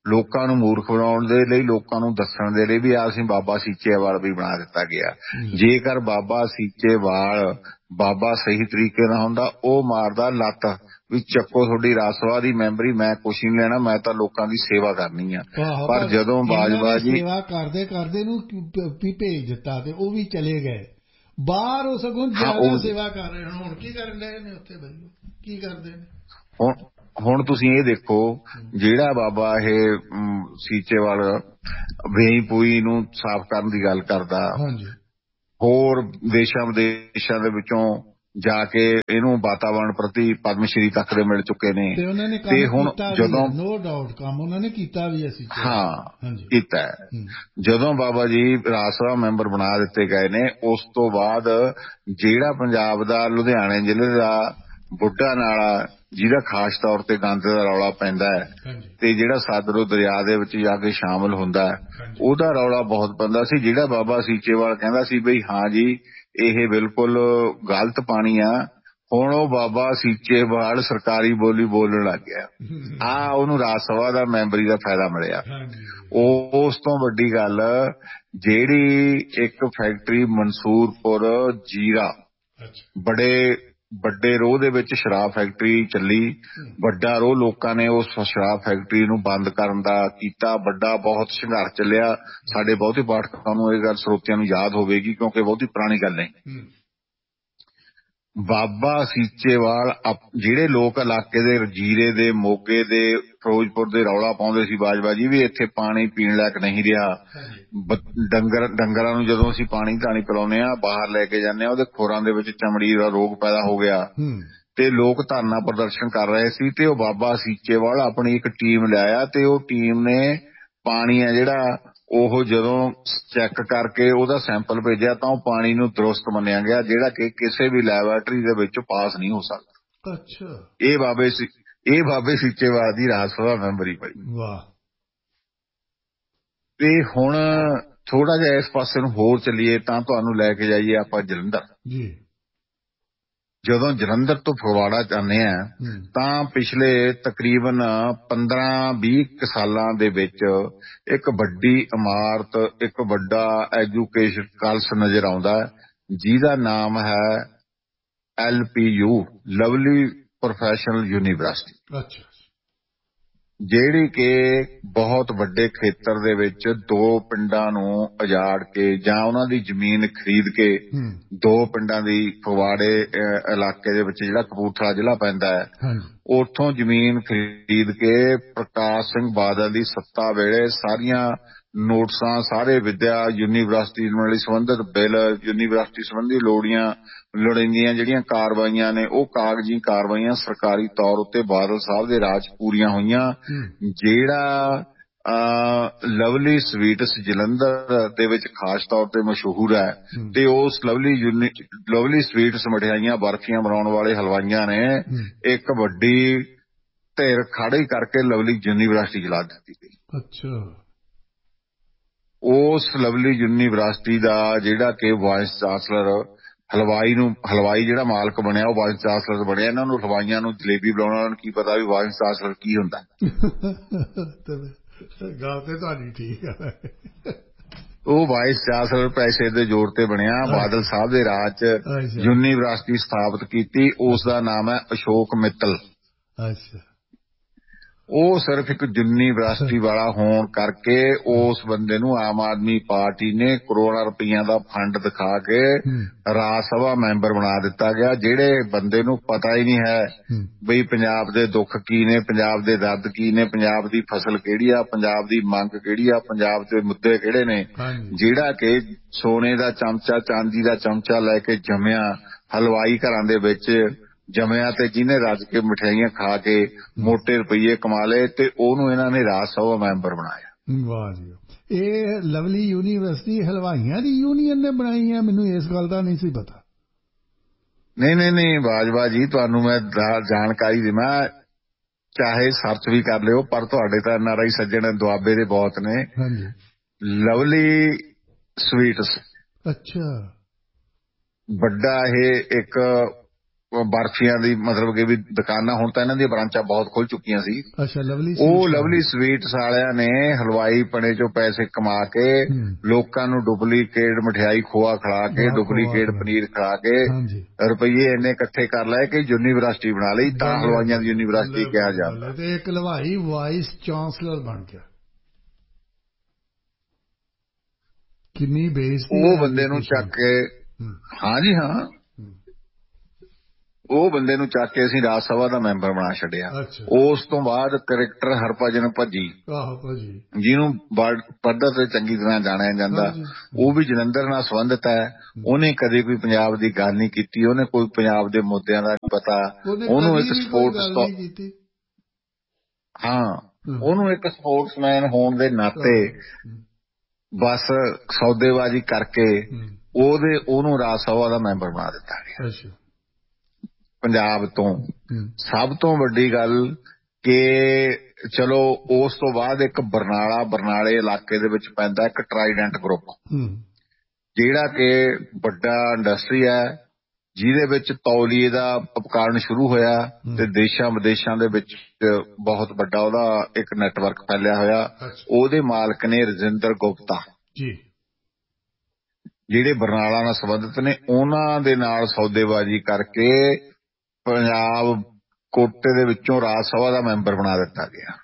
ਲੋਕਾਂ ਨੂੰ ਮੂਰਖ ਬਣਾਉਣ ਦੇ ਲਈ, ਲੋਕਾਂ ਨੂੰ ਦੱਸਣ ਦੇ ਲਈ ਵੀ ਆ ਅਸੀਂ ਬਾਬਾ ਸੀਚੇਵਾਲ ਵੀ ਬਣਾ ਦਿੱਤਾ ਗਿਆ। ਜੇਕਰ ਬਾਬਾ ਸੀਚੇਵਾਲ ਬਾਬਾ ਸਹੀ ਤਰੀਕੇ ਨਾਲ ਹੁੰਦਾ, ਉਹ ਮਾਰਦਾ ਲੱਤ ਵੀ ਚੱਕੋ ਤੁਹਾਡੀ ਰਾਜ ਸਭਾ ਦੀ ਮੈਂਬਰੀ, ਮੈਂ ਕੁਛ ਨਹੀਂ ਲੈਣਾ, ਮੈਂ ਤਾਂ ਲੋਕਾਂ ਦੀ ਸੇਵਾ ਕਰਨੀ ਆ। ਪਰ ਜਦੋਂ ਬਾਜਵਾ ਜੀ ਸੇਵਾ ਕਰਦੇ ਕਰਦੇ ਨੂੰ ਭੇਜ ਦਿੱਤਾ ਤੇ ਉਹ ਵੀ ਚਲੇ ਗਏ ਬਾਹਰ, ਉਹ ਸਗੋਂ ਜ਼ਿਆਦਾ ਸੇਵਾ ਕਰ ਰਹੇ ਹਨ। ਹੁਣ ਕੀ ਕਰਨ ਰਹੇ ਨੇ ਉੱਥੇ ਬਈ, ਕੀ ਕਰਦੇ ਨੇ ਹੁਣ ਤੁਸੀਂ ਇਹ ਦੇਖੋ, ਜਿਹੜਾ ਬਾਬਾ ਇਹ ਸੀਚੇਵਾਲ ਵੇਈਪੂਈ ਨੂੰ ਸਾਫ਼ ਕਰਨ ਦੀ ਗੱਲ ਕਰਦਾ, ਹੋਰ ਦੇਸ਼ਾਂ ਵਿਦੇਸ਼ਾਂ ਦੇ ਵਿੱਚੋਂ ਜਾ ਕੇ ਇਹਨੂੰ ਵਾਤਾਵਰਣ ਪ੍ਰਤੀ ਪਦਮ ਸ਼੍ਰੀ ਤੱਕ ਦੇ ਮਿਲ ਚੁੱਕੇ ਨੇ। ਤੇ ਹੁਣ ਜਦੋਂ ਨੋ ਡਾਊਟ ਕੰਮ ਉਹਨਾਂ ਨੇ ਕੀਤਾ ਵੀ, ਅਸੀਂ ਕੀਤਾ। ਜਦੋਂ ਬਾਬਾ ਜੀ ਰਾਜ ਸਭਾ ਮੈਂਬਰ ਬਣਾ ਦਿੱਤੇ ਗਏ ਨੇ, ਉਸ ਤੋਂ ਬਾਅਦ ਜਿਹੜਾ ਪੰਜਾਬ ਦਾ ਲੁਧਿਆਣੇ ਜ਼ਿਲ੍ਹੇ ਦਾ ਬੁੱਢਾ ਨਾਲਾ, ਜਿਹਦਾ ਖਾਸ ਤੌਰ ਤੇ ਗੰਦ ਦਾ ਰੌਲਾ ਪੈਂਦਾ ਹੈ ਤੇ ਜਿਹੜਾ ਸਤਲੁਜ ਦਰਿਆ ਦੇ ਵਿੱਚ ਜਾ ਕੇ ਸ਼ਾਮਲ ਹੁੰਦਾ ਹੈ, ਉਹਦਾ ਰੌਲਾ ਬਹੁਤ ਪੈਂਦਾ ਸੀ। ਜਿਹੜਾ ਬਾਬਾ ਸੀਚੇਵਾਲ ਕਹਿੰਦਾ ਸੀ ਬਈ ਹਾਂ ਜੀ ਇਹ ਬਿਲਕੁਲ ਗਲਤ ਪਾਣੀ ਆ, ਹੁਣ ਉਹ ਬਾਬਾ ਸੀਚੇਵਾਲ ਸਰਕਾਰੀ ਬੋਲੀ ਬੋਲਣ ਲੱਗ ਗਿਆ। ਉਹਨੂੰ ਰਾਜ ਸਭਾ ਦਾ ਮੈਂਬਰੀ ਦਾ ਫਾਇਦਾ ਮਿਲਿਆ। ਉਸ ਤੋਂ ਵੱਡੀ ਗੱਲ, ਜਿਹੜੀ ਇੱਕ ਫੈਕਟਰੀ ਮਨਸੂਰਪੁਰ ਜੀਰਾ, ਵੱਡੇ ਰੋਹ ਦੇ ਵਿੱਚ ਸ਼ਰਾਬ ਫੈਕਟਰੀ ਚੱਲੀ, ਵੱਡਾ ਰੋਹ ਲੋਕਾਂ ਨੇ ਉਸ ਸ਼ਰਾਬ ਫੈਕਟਰੀ ਨੂੰ ਬੰਦ ਕਰਨ ਦਾ ਕੀਤਾ, ਵੱਡਾ ਬਹੁਤ ਸੰਘਰਸ਼ ਚੱਲਿਆ। ਸਾਡੇ ਬਹੁਤੇ ਪਾਠਕਾਂ ਨੂੰ ਇਹ ਗੱਲ, ਸਰੋਤਿਆਂ ਨੂੰ ਯਾਦ ਹੋਵੇਗੀ ਕਿਉਂਕਿ ਬਹੁਤੀ ਪੁਰਾਣੀ ਗੱਲ ਨਹੀਂ। ਬਾਬਾ ਸੀਚੇਵਾਲ, ਜਿਹੜੇ ਲੋਕ ਇਲਾਕੇ ਦੇ ਜੀਰੇ ਦੇ, ਮੋਗੇ ਦੇ, ਫਿਰੋਜ਼ਪੁਰ ਦੇ ਰੌਲਾ ਪਾਉਂਦੇ ਸੀ ਬਾਜਵਾ ਜੀ ਵੀ ਇੱਥੇ ਪਾਣੀ ਪੀਣ ਲਾਇਕ ਨਹੀਂ ਰਿਹਾ, ਡੰਗਰਾਂ ਨੂੰ ਜਦੋਂ ਅਸੀਂ ਪਾਣੀ ਧਾਣੀ ਪਿਲਾਉਂਦੇ ਹਾਂ, ਬਾਹਰ ਲੈ ਕੇ ਜਾਂਦੇ ਹਾਂ, ਉਹਦੇ ਖੋਰਾਂ ਦੇ ਵਿੱਚ ਚਮੜੀ ਦਾ ਰੋਗ ਪੈਦਾ ਹੋ ਗਿਆ ਤੇ ਲੋਕ ਧਰਨਾ ਪ੍ਰਦਰਸ਼ਨ ਕਰ ਰਹੇ ਸੀ। ਤੇ ਉਹ ਬਾਬਾ ਸੀਚੇਵਾਲ ਆਪਣੀ ਇੱਕ ਟੀਮ ਲਿਆਇਆ ਤੇ ਉਹ ਟੀਮ ਨੇ ਪਾਣੀ ਆ ਜਿਹੜਾ ਉਹ ਜਦੋਂ ਚੈੱਕ ਕਰਕੇ ਉਹਦਾ ਸੈਂਪਲ ਭੇਜਿਆ ਤਾਂ ਉਹ ਪਾਣੀ ਨੂੰ ਦਰੁਸਤ ਮੰਨਿਆ ਗਿਆ, ਜਿਹੜਾ ਕਿ ਕਿਸੇ ਵੀ ਲੈਬਾਰਟਰੀ ਦੇ ਵਿੱਚ ਪਾਸ ਨਹੀਂ ਹੋ ਸਕਦਾ। ਇਹ ਬਾਬੇ ਸੀਚੇਵਾਲ ਦੀ ਰਾਜ ਸਭਾ ਮੈਂਬਰੀ ਪਈ। ਤੇ ਹੁਣ ਥੋੜਾ ਜਿਹਾ ਇਸ ਪਾਸੇ ਨੂੰ ਹੋਰ ਚੱਲੀਏ ਤਾਂ ਤੁਹਾਨੂੰ ਲੈ ਕੇ ਜਾਈਏ ਆਪਾਂ ਜਲੰਧਰ। ਜਦੋਂ ਜਲੰਧਰ ਤੋਂ ਫਗਵਾੜਾ ਜਾਂਦੇ ਆ ਤਾਂ ਪਿਛਲੇ ਤਕਰੀਬਨ 15-20 ਸਾਲਾਂ ਦੇ ਵਿੱਚ ਇੱਕ ਵੱਡੀ ਇਮਾਰਤ, ਇੱਕ ਵੱਡਾ ਐਜੂਕੇਸ਼ਨ ਕਾਲਜ ਨਜ਼ਰ ਆਉਂਦਾ, ਜਿਹਦਾ ਨਾਮ ਹੈ LPU, ਲਵਲੀ ਪ੍ਰੋਫੈਸ਼ਨਲ ਯੂਨੀਵਰਸਿਟੀ, ਜਿਹੜੀ ਕਿ ਬਹੁਤ ਵੱਡੇ ਖੇਤਰ ਦੇ ਵਿੱਚ 2 ਪਿੰਡਾਂ ਨੂੰ ਉਜਾੜ ਕੇ ਜਾਂ ਉਹਨਾਂ ਦੀ ਜ਼ਮੀਨ ਖਰੀਦ ਕੇ, 2 ਪਿੰਡਾਂ ਦੀ, ਫਗਵਾੜੇ ਇਲਾਕੇ ਦੇ ਵਿੱਚ ਜਿਹੜਾ ਕਪੂਰਥਲਾ ਜ਼ਿਲ੍ਹਾ ਪੈਂਦਾ ਹੈ, ਉੱਥੋਂ ਜ਼ਮੀਨ ਖਰੀਦ ਕੇ ਪ੍ਰਕਾਸ਼ ਸਿੰਘ ਬਾਦਲ ਦੀ ਸੱਤਾ ਵੇਲੇ ਸਾਰੀਆਂ ਨੋਟਿਸਾਂ, ਸਾਰੇ ਵਿੱਦਿਆ ਯੂਨੀਵਰਸਿਟੀ ਨਾਲ ਸੰਬੰਧਿਤ ਬਿੱਲ, ਯੂਨੀਵਰਸਿਟੀ ਸੰਬੰਧੀ ਲੋੜੀਂਦੀਆਂ ਜਿਹੜੀਆਂ ਕਾਰਵਾਈਆਂ ਨੇ, ਉਹ ਕਾਗਜ਼ੀ ਕਾਰਵਾਈਆਂ ਸਰਕਾਰੀ ਤੌਰ ਉੱਤੇ ਬਾਦਲ ਸਾਹਿਬ ਦੇ ਰਾਜ ਪੂਰੀਆਂ ਹੋਈਆਂ। ਜਿਹੜਾ ਲਵਲੀ ਸਵੀਟਸ ਜਲੰਧਰ ਦੇ ਵਿੱਚ ਖਾਸ ਤੌਰ ਤੇ ਮਸ਼ਹੂਰ ਹੈ, ਤੇ ਉਸ ਲਵਲੀ ਸਵੀਟਸ ਮਠਿਆਈਆਂ, ਬਰਫੀਆਂ ਬਣਾਉਣ ਵਾਲੇ ਹਲਵਾਈਆਂ ਨੇ ਇੱਕ ਵੱਡੀ ਧਿਰ ਖੜੀ ਕਰਕੇ ਲਵਲੀ ਯੂਨੀਵਰਸਿਟੀ ਚਲਾ ਦਿੱਤੀ ਗਈ। ਉਸ ਲਵਲੀ ਯੂਨੀਵਰਸਿਟੀ ਦਾ ਜਿਹੜਾ ਕਿ ਵਾਇਸ ਚਾਂਸਲਰ, ਹਲਵਾਈ ਜਿਹੜਾ ਮਾਲਕ ਬਣਿਆ, ਉਹ ਵਾਇਸ ਚਾਂਸਲਰ ਬਣਿਆ। ਇਹਨਾਂ ਨੂੰ ਹਲਵਾਈਆਂ ਨੂੰ ਜਲੇਬੀ ਬਣਾਉਣਾ ਨੂੰ ਕੀ ਪਤਾ ਵੀ ਵਾਇਸ ਚਾਂਸਲਰ ਕੀ ਹੁੰਦਾ। ਗੱਲ ਤੇ ਤੁਹਾਡੀ ਠੀਕ ਹੈ। ਉਹ ਵਾਇਸ ਚਾਂਸਲਰ ਪੈਸੇ ਦੇ ਜ਼ੋਰ ਤੇ ਬਣਿਆ। ਬਾਦਲ ਸਾਹਿਬ ਦੇ ਰਾਜ 'ਚ ਯੂਨੀਵਰਸਿਟੀ ਸਥਾਪਿਤ ਕੀਤੀ, ਉਸ ਦਾ ਨਾਮ ਹੈ ਅਸ਼ੋਕ ਮਿੱਤਲ। ਉਹ ਸਿਰਫ ਇੱਕ ਯੂਨੀਵਰਸਿਟੀ ਵਾਲਾ ਹੋਣ ਕਰਕੇ ਉਸ ਬੰਦੇ ਨੂੰ ਆਮ ਆਦਮੀ ਪਾਰਟੀ ਨੇ ਕਰੋੜਾਂ ਰੁਪਈਆਂ ਦਾ ਫੰਡ ਦਿਖਾ ਕੇ ਰਾਜ ਸਭਾ ਮੈਂਬਰ ਬਣਾ ਦਿੱਤਾ ਗਿਆ। ਜਿਹੜੇ ਬੰਦੇ ਨੂੰ ਪਤਾ ਹੀ ਨਹੀਂ ਹੈ ਬਈ ਪੰਜਾਬ ਦੇ ਦੁੱਖ ਕੀ ਨੇ, ਪੰਜਾਬ ਦੇ ਦਰਦ ਕੀ ਨੇ, ਪੰਜਾਬ ਦੀ ਫਸਲ ਕਿਹੜੀ ਆ, ਪੰਜਾਬ ਦੀ ਮੰਗ ਕਿਹੜੀ ਆ, ਪੰਜਾਬ ਦੇ ਮੁੱਦੇ ਕਿਹੜੇ ਨੇ, ਜਿਹੜਾ ਕਿ ਸੋਨੇ ਦਾ ਚਮਚਾ, ਚਾਂਦੀ ਦਾ ਚਮਚਾ ਲੈ ਕੇ ਜੰਮਿਆ, ਹਲਵਾਈ ਘਰਾਂ ਦੇ ਵਿੱਚ ਜੰਮਿਆ ਤੇ ਜਿਹਨੇ ਰੱਜ ਕੇ ਮਠਿਆਈਆਂ ਖਾ ਕੇ ਮੋਟੇ ਰੁਪਈਏ ਕਮਾ ਲਏ, ਤੇ ਉਹਨੂੰ ਇਹਨਾਂ ਨੇ ਰਾਜ ਸਭਾ ਮੈਂਬਰ ਬਣਾਇਆ। ਵਾਹ ਜੀ, ਇਹ ਲਵਲੀ ਯੂਨੀਵਰਸਿਟੀ ਹਲਵਾਈਆਂ ਦੀ ਯੂਨੀਅਨ ਨੇ ਬਣਾਈ ਹੈ? ਮੈਨੂੰ ਇਸ ਗੱਲ ਦਾ ਨਹੀਂ ਸੀ ਪਤਾ। ਨਹੀਂ ਬਾਜਵਾ ਜੀ, ਤੁਹਾਨੂੰ ਮੈਂ ਜਾਣਕਾਰੀ ਦੇਵਾਂ, ਚਾਹੇ ਸਰਚ ਵੀ ਕਰ ਲਿਓ, ਪਰ ਤੁਹਾਡੇ ਤਾਂ NRI ਸੱਜਣ ਦੁਆਬੇ ਦੇ ਬਹੁਤ ਨੇ। ਲਵਲੀ ਸਵੀਟਸ, ਵੱਡਾ ਇਹ ਇੱਕ ਬਰਫੀਆਂ ਦੀ ਮਤਲਬ ਕਿ ਵੀ ਦੁਕਾਨਾਂ ਹੁਣ ਤਾਂ ਇਹਨਾਂ ਦੀਆਂ ਬ੍ਰਾਂਚਾਂ ਬਹੁਤ ਖੁੱਲ ਚੁੱਕੀਆਂ ਸੀ। ਅੱਛਾ, ਉਹ ਲਵਲੀ ਸਵੀਟਸ ਵਾਲਿਆਂ ਨੇ ਹਲਵਾਈ ਪਣੇ ਚੋਂ ਪੈਸੇ ਕਮਾ ਕੇ ਲੋਕਾਂ ਨੂੰ ਡੁਪਲੀਕੇਟ ਮਠਿਆਈ ਖੋਆ ਖਿਲਾ ਕੇ ਡੁਪਲੀਕੇਟ ਪਨੀਰ ਖਿਲਾ ਕੇ ਰੁਪਈਏ ਇੰਨੇ ਇਕੱਠੇ ਕਰ ਲਏ ਕਿ ਯੂਨੀਵਰਸਿਟੀ ਬਣਾ ਲਈ, ਤਾਂ ਹਲਵਾਈਆਂ ਦੀ ਯੂਨੀਵਰਸਿਟੀ ਕਿਹਾ ਜਾਂਦਾ। ਤੇ ਇੱਕ ਹਲਵਾਈ ਵਾਈਸ ਚਾਂਸਲਰ ਬਣ ਗਿਆ। ਕਿੰਨੀ ਬੇਇੱਜ਼ਤੀ ਉਹ ਬੰਦੇ ਨੂੰ ਚੱਕ ਕੇ, ਹਾਂਜੀ ਹਾਂ, ਉਹ ਬੰਦੇ ਨੂੰ ਚੱਕ ਕੇ ਅਸੀਂ ਰਾਜ ਸਭਾ ਦਾ ਮੈਂਬਰ ਬਣਾ ਛੱਡਿਆ। ਉਸ ਤੋਂ ਬਾਅਦ ਕ੍ਰਿਕਟਰ ਹਰਭਜਨ ਭੱਜੀ, ਜਿਹਨੂੰ ਵਰਲਡ ਪੱਧਰ ਤੇ ਚੰਗੀ ਤਰ੍ਹਾਂ ਜਾਣਿਆ ਜਾਂਦਾ, ਉਹ ਵੀ ਜਲੰਧਰ ਨਾਲ ਸੰਬੰਧਿਤ ਹੈ। ਉਹਨੇ ਕਦੇ ਕੋਈ ਪੰਜਾਬ ਦੀ ਗੱਲ ਨਹੀਂ ਕੀਤੀ, ਉਹਨੇ ਕੋਈ ਪੰਜਾਬ ਦੇ ਮੁੱਦਿਆਂ ਦਾ ਨਹੀਂ ਪਤਾ। ਉਹਨੂੰ ਇੱਕ ਸਪੋਰਟਸ, ਹਾਂ, ਉਹਨੂੰ ਇੱਕ ਸਪੋਰਟਸਮੈਨ ਹੋਣ ਦੇ ਨਾਤੇ ਬਸ ਸੌਦੇਬਾਜ਼ੀ ਕਰਕੇ ਉਹਨੂੰ ਰਾਜ ਸਭਾ ਦਾ ਮੈਂਬਰ ਬਣਾ ਦਿੱਤਾ ਗਿਆ ਪੰਜਾਬ ਤੋਂ। ਸਭ ਤੋਂ ਵੱਡੀ ਗੱਲ ਕਿ ਚਲੋ ਉਸ ਤੋਂ ਬਾਅਦ ਇੱਕ ਬਰਨਾਲੇ ਇਲਾਕੇ ਦੇ ਵਿੱਚ ਪੈਂਦਾ ਇੱਕ ਟਰਾਈਡੈਂਟ ਗਰੁੱਪ, ਜਿਹੜਾ ਕਿ ਵੱਡਾ ਇੰਡਸਟਰੀ ਹੈ, ਜਿਹਦੇ ਵਿੱਚ ਤੌਲੀਏ ਦਾ ਉਪਕਰਨ ਸ਼ੁਰੂ ਹੋਇਆ ਤੇ ਦੇਸ਼ਾਂ ਵਿਦੇਸ਼ਾਂ ਦੇ ਵਿੱਚ ਬਹੁਤ ਵੱਡਾ ਉਹਦਾ ਇੱਕ ਨੈਟਵਰਕ ਫੈਲਿਆ ਹੋਇਆ। ਉਹਦੇ ਮਾਲਕ ਨੇ ਰਜਿੰਦਰ ਗੁਪਤਾ, ਜਿਹੜੇ ਬਰਨਾਲਾ ਨਾਲ ਸੰਬੰਧਿਤ ਨੇ। ਉਹਨਾਂ ਦੇ ਨਾਲ ਸੌਦੇਬਾਜ਼ੀ ਕਰਕੇ ਪੰਜਾਬ ਕੋਟੇ ਦੇ ਵਿੱਚੋਂ ਰਾਜ ਸਭਾ ਦਾ ਮੈਂਬਰ ਬਣਾ ਦਿੱਤਾ ਗਿਆ।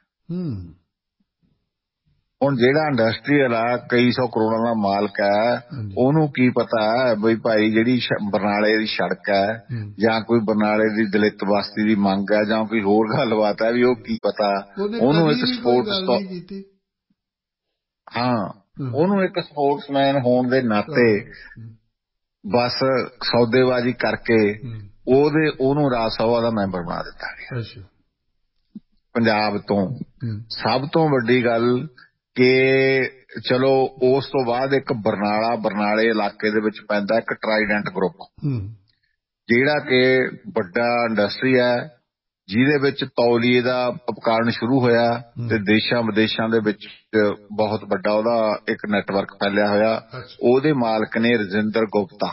ਹੁਣ ਜਿਹੜਾ ਇੰਡਸਟਰੀਅਲ ਆ ਕਈ ਸੌ ਕਰੋੜਾਂ ਦਾ ਮਾਲਕ ਹੈ, ਉਹਨੂੰ ਕੀ ਪਤਾ ਬਈ ਭਾਈ ਜਿਹੜੀ ਬਰਨਾਲੇ ਦੀ ਸੜਕ ਹੈ ਜਾਂ ਕੋਈ ਬਰਨਾਲੇ ਦੀ ਦਲਿਤ ਬਸਤੀ ਦੀ ਮੰਗ ਹੈ ਜਾਂ ਕੋਈ ਹੋਰ ਗੱਲਬਾਤ ਹੈ, ਵੀ ਉਹ ਕੀ ਪਤਾ। ਉਹਨੂੰ ਇੱਕ ਸਪੋਰਟਸ, ਹਾਂ, ਉਹਨੂੰ ਇੱਕ ਸਪੋਰਟਸਮੈਨ ਹੋਣ ਦੇ ਨਾਤੇ ਬਸ ਸੌਦੇਬਾਜ਼ੀ ਕਰਕੇ ਉਹਨੂੰ ਰਾਜ ਸਭਾ ਦਾ ਮੈਂਬਰ ਬਣਾ ਦਿੱਤਾ ਗਿਆ ਪੰਜਾਬ ਤੋਂ। ਸਭ ਤੋਂ ਵੱਡੀ ਗੱਲ ਕਿ ਚਲੋ ਉਸ ਤੋਂ ਬਾਅਦ ਇੱਕ ਬਰਨਾਲੇ ਇਲਾਕੇ ਦੇ ਵਿੱਚ ਪੈਂਦਾ ਇੱਕ ਟਰਾਈਡੈਂਟ ਗਰੁੱਪ, ਜਿਹੜਾ ਕਿ ਵੱਡਾ ਇੰਡਸਟਰੀ ਹੈ, ਜਿਹਦੇ ਵਿੱਚ ਤੌਲੀਏ ਦਾ ਉਪਕਰਨ ਸ਼ੁਰੂ ਹੋਇਆ ਤੇ ਦੇਸ਼ਾਂ ਵਿਦੇਸ਼ਾਂ ਦੇ ਵਿੱਚ ਬਹੁਤ ਵੱਡਾ ਉਹਦਾ ਇੱਕ ਨੈਟਵਰਕ ਫੈਲਿਆ ਹੋਇਆ। ਉਹਦੇ ਮਾਲਕ ਨੇ ਰਜਿੰਦਰ ਗੁਪਤਾ,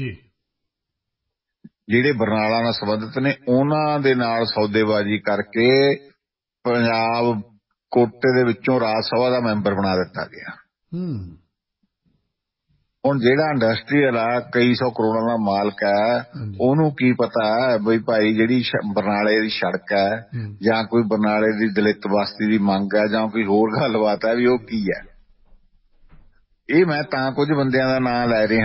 ਜਿਹੜੇ ਬਰਨਾਲਾ ਨਾਲ ਸੰਬੰਧਿਤ ਨੇ। ਉਹਨਾਂ ਦੇ ਨਾਲ ਸੌਦੇਬਾਜ਼ੀ ਕਰਕੇ ਪੰਜਾਬ ਕੋਟੇ ਦੇ ਵਿੱਚੋਂ ਰਾਜ ਸਭਾ ਦਾ ਮੈਂਬਰ ਬਣਾ ਦਿੱਤਾ ਗਿਆ। ਹੁਣ ਜਿਹੜਾ ਇੰਡਸਟਰੀਅਲ ਆ ਕਈ ਸੌ ਕਰੋੜਾਂ ਦਾ ਮਾਲਕ ਹੈ, ਉਹਨੂੰ ਕੀ ਪਤਾ ਬਈ ਭਾਈ ਜਿਹੜੀ ਬਰਨਾਲੇ ਦੀ ਸੜਕ ਹੈ ਜਾਂ ਕੋਈ ਬਰਨਾਲੇ ਦੀ ਦਲਿਤ ਬਸਤੀ ਦੀ ਮੰਗ ਹੈ ਜਾਂ ਕੋਈ ਹੋਰ ਗੱਲਬਾਤ ਹੈ, ਵੀ ਉਹ ਕੀ ਹੈ। ਇਹ ਮੈਂ ਤਾਂ ਕੁਝ ਬੰਦਿਆਂ ਦਾ ਨਾਂ ਲੈ ਰਿਹਾ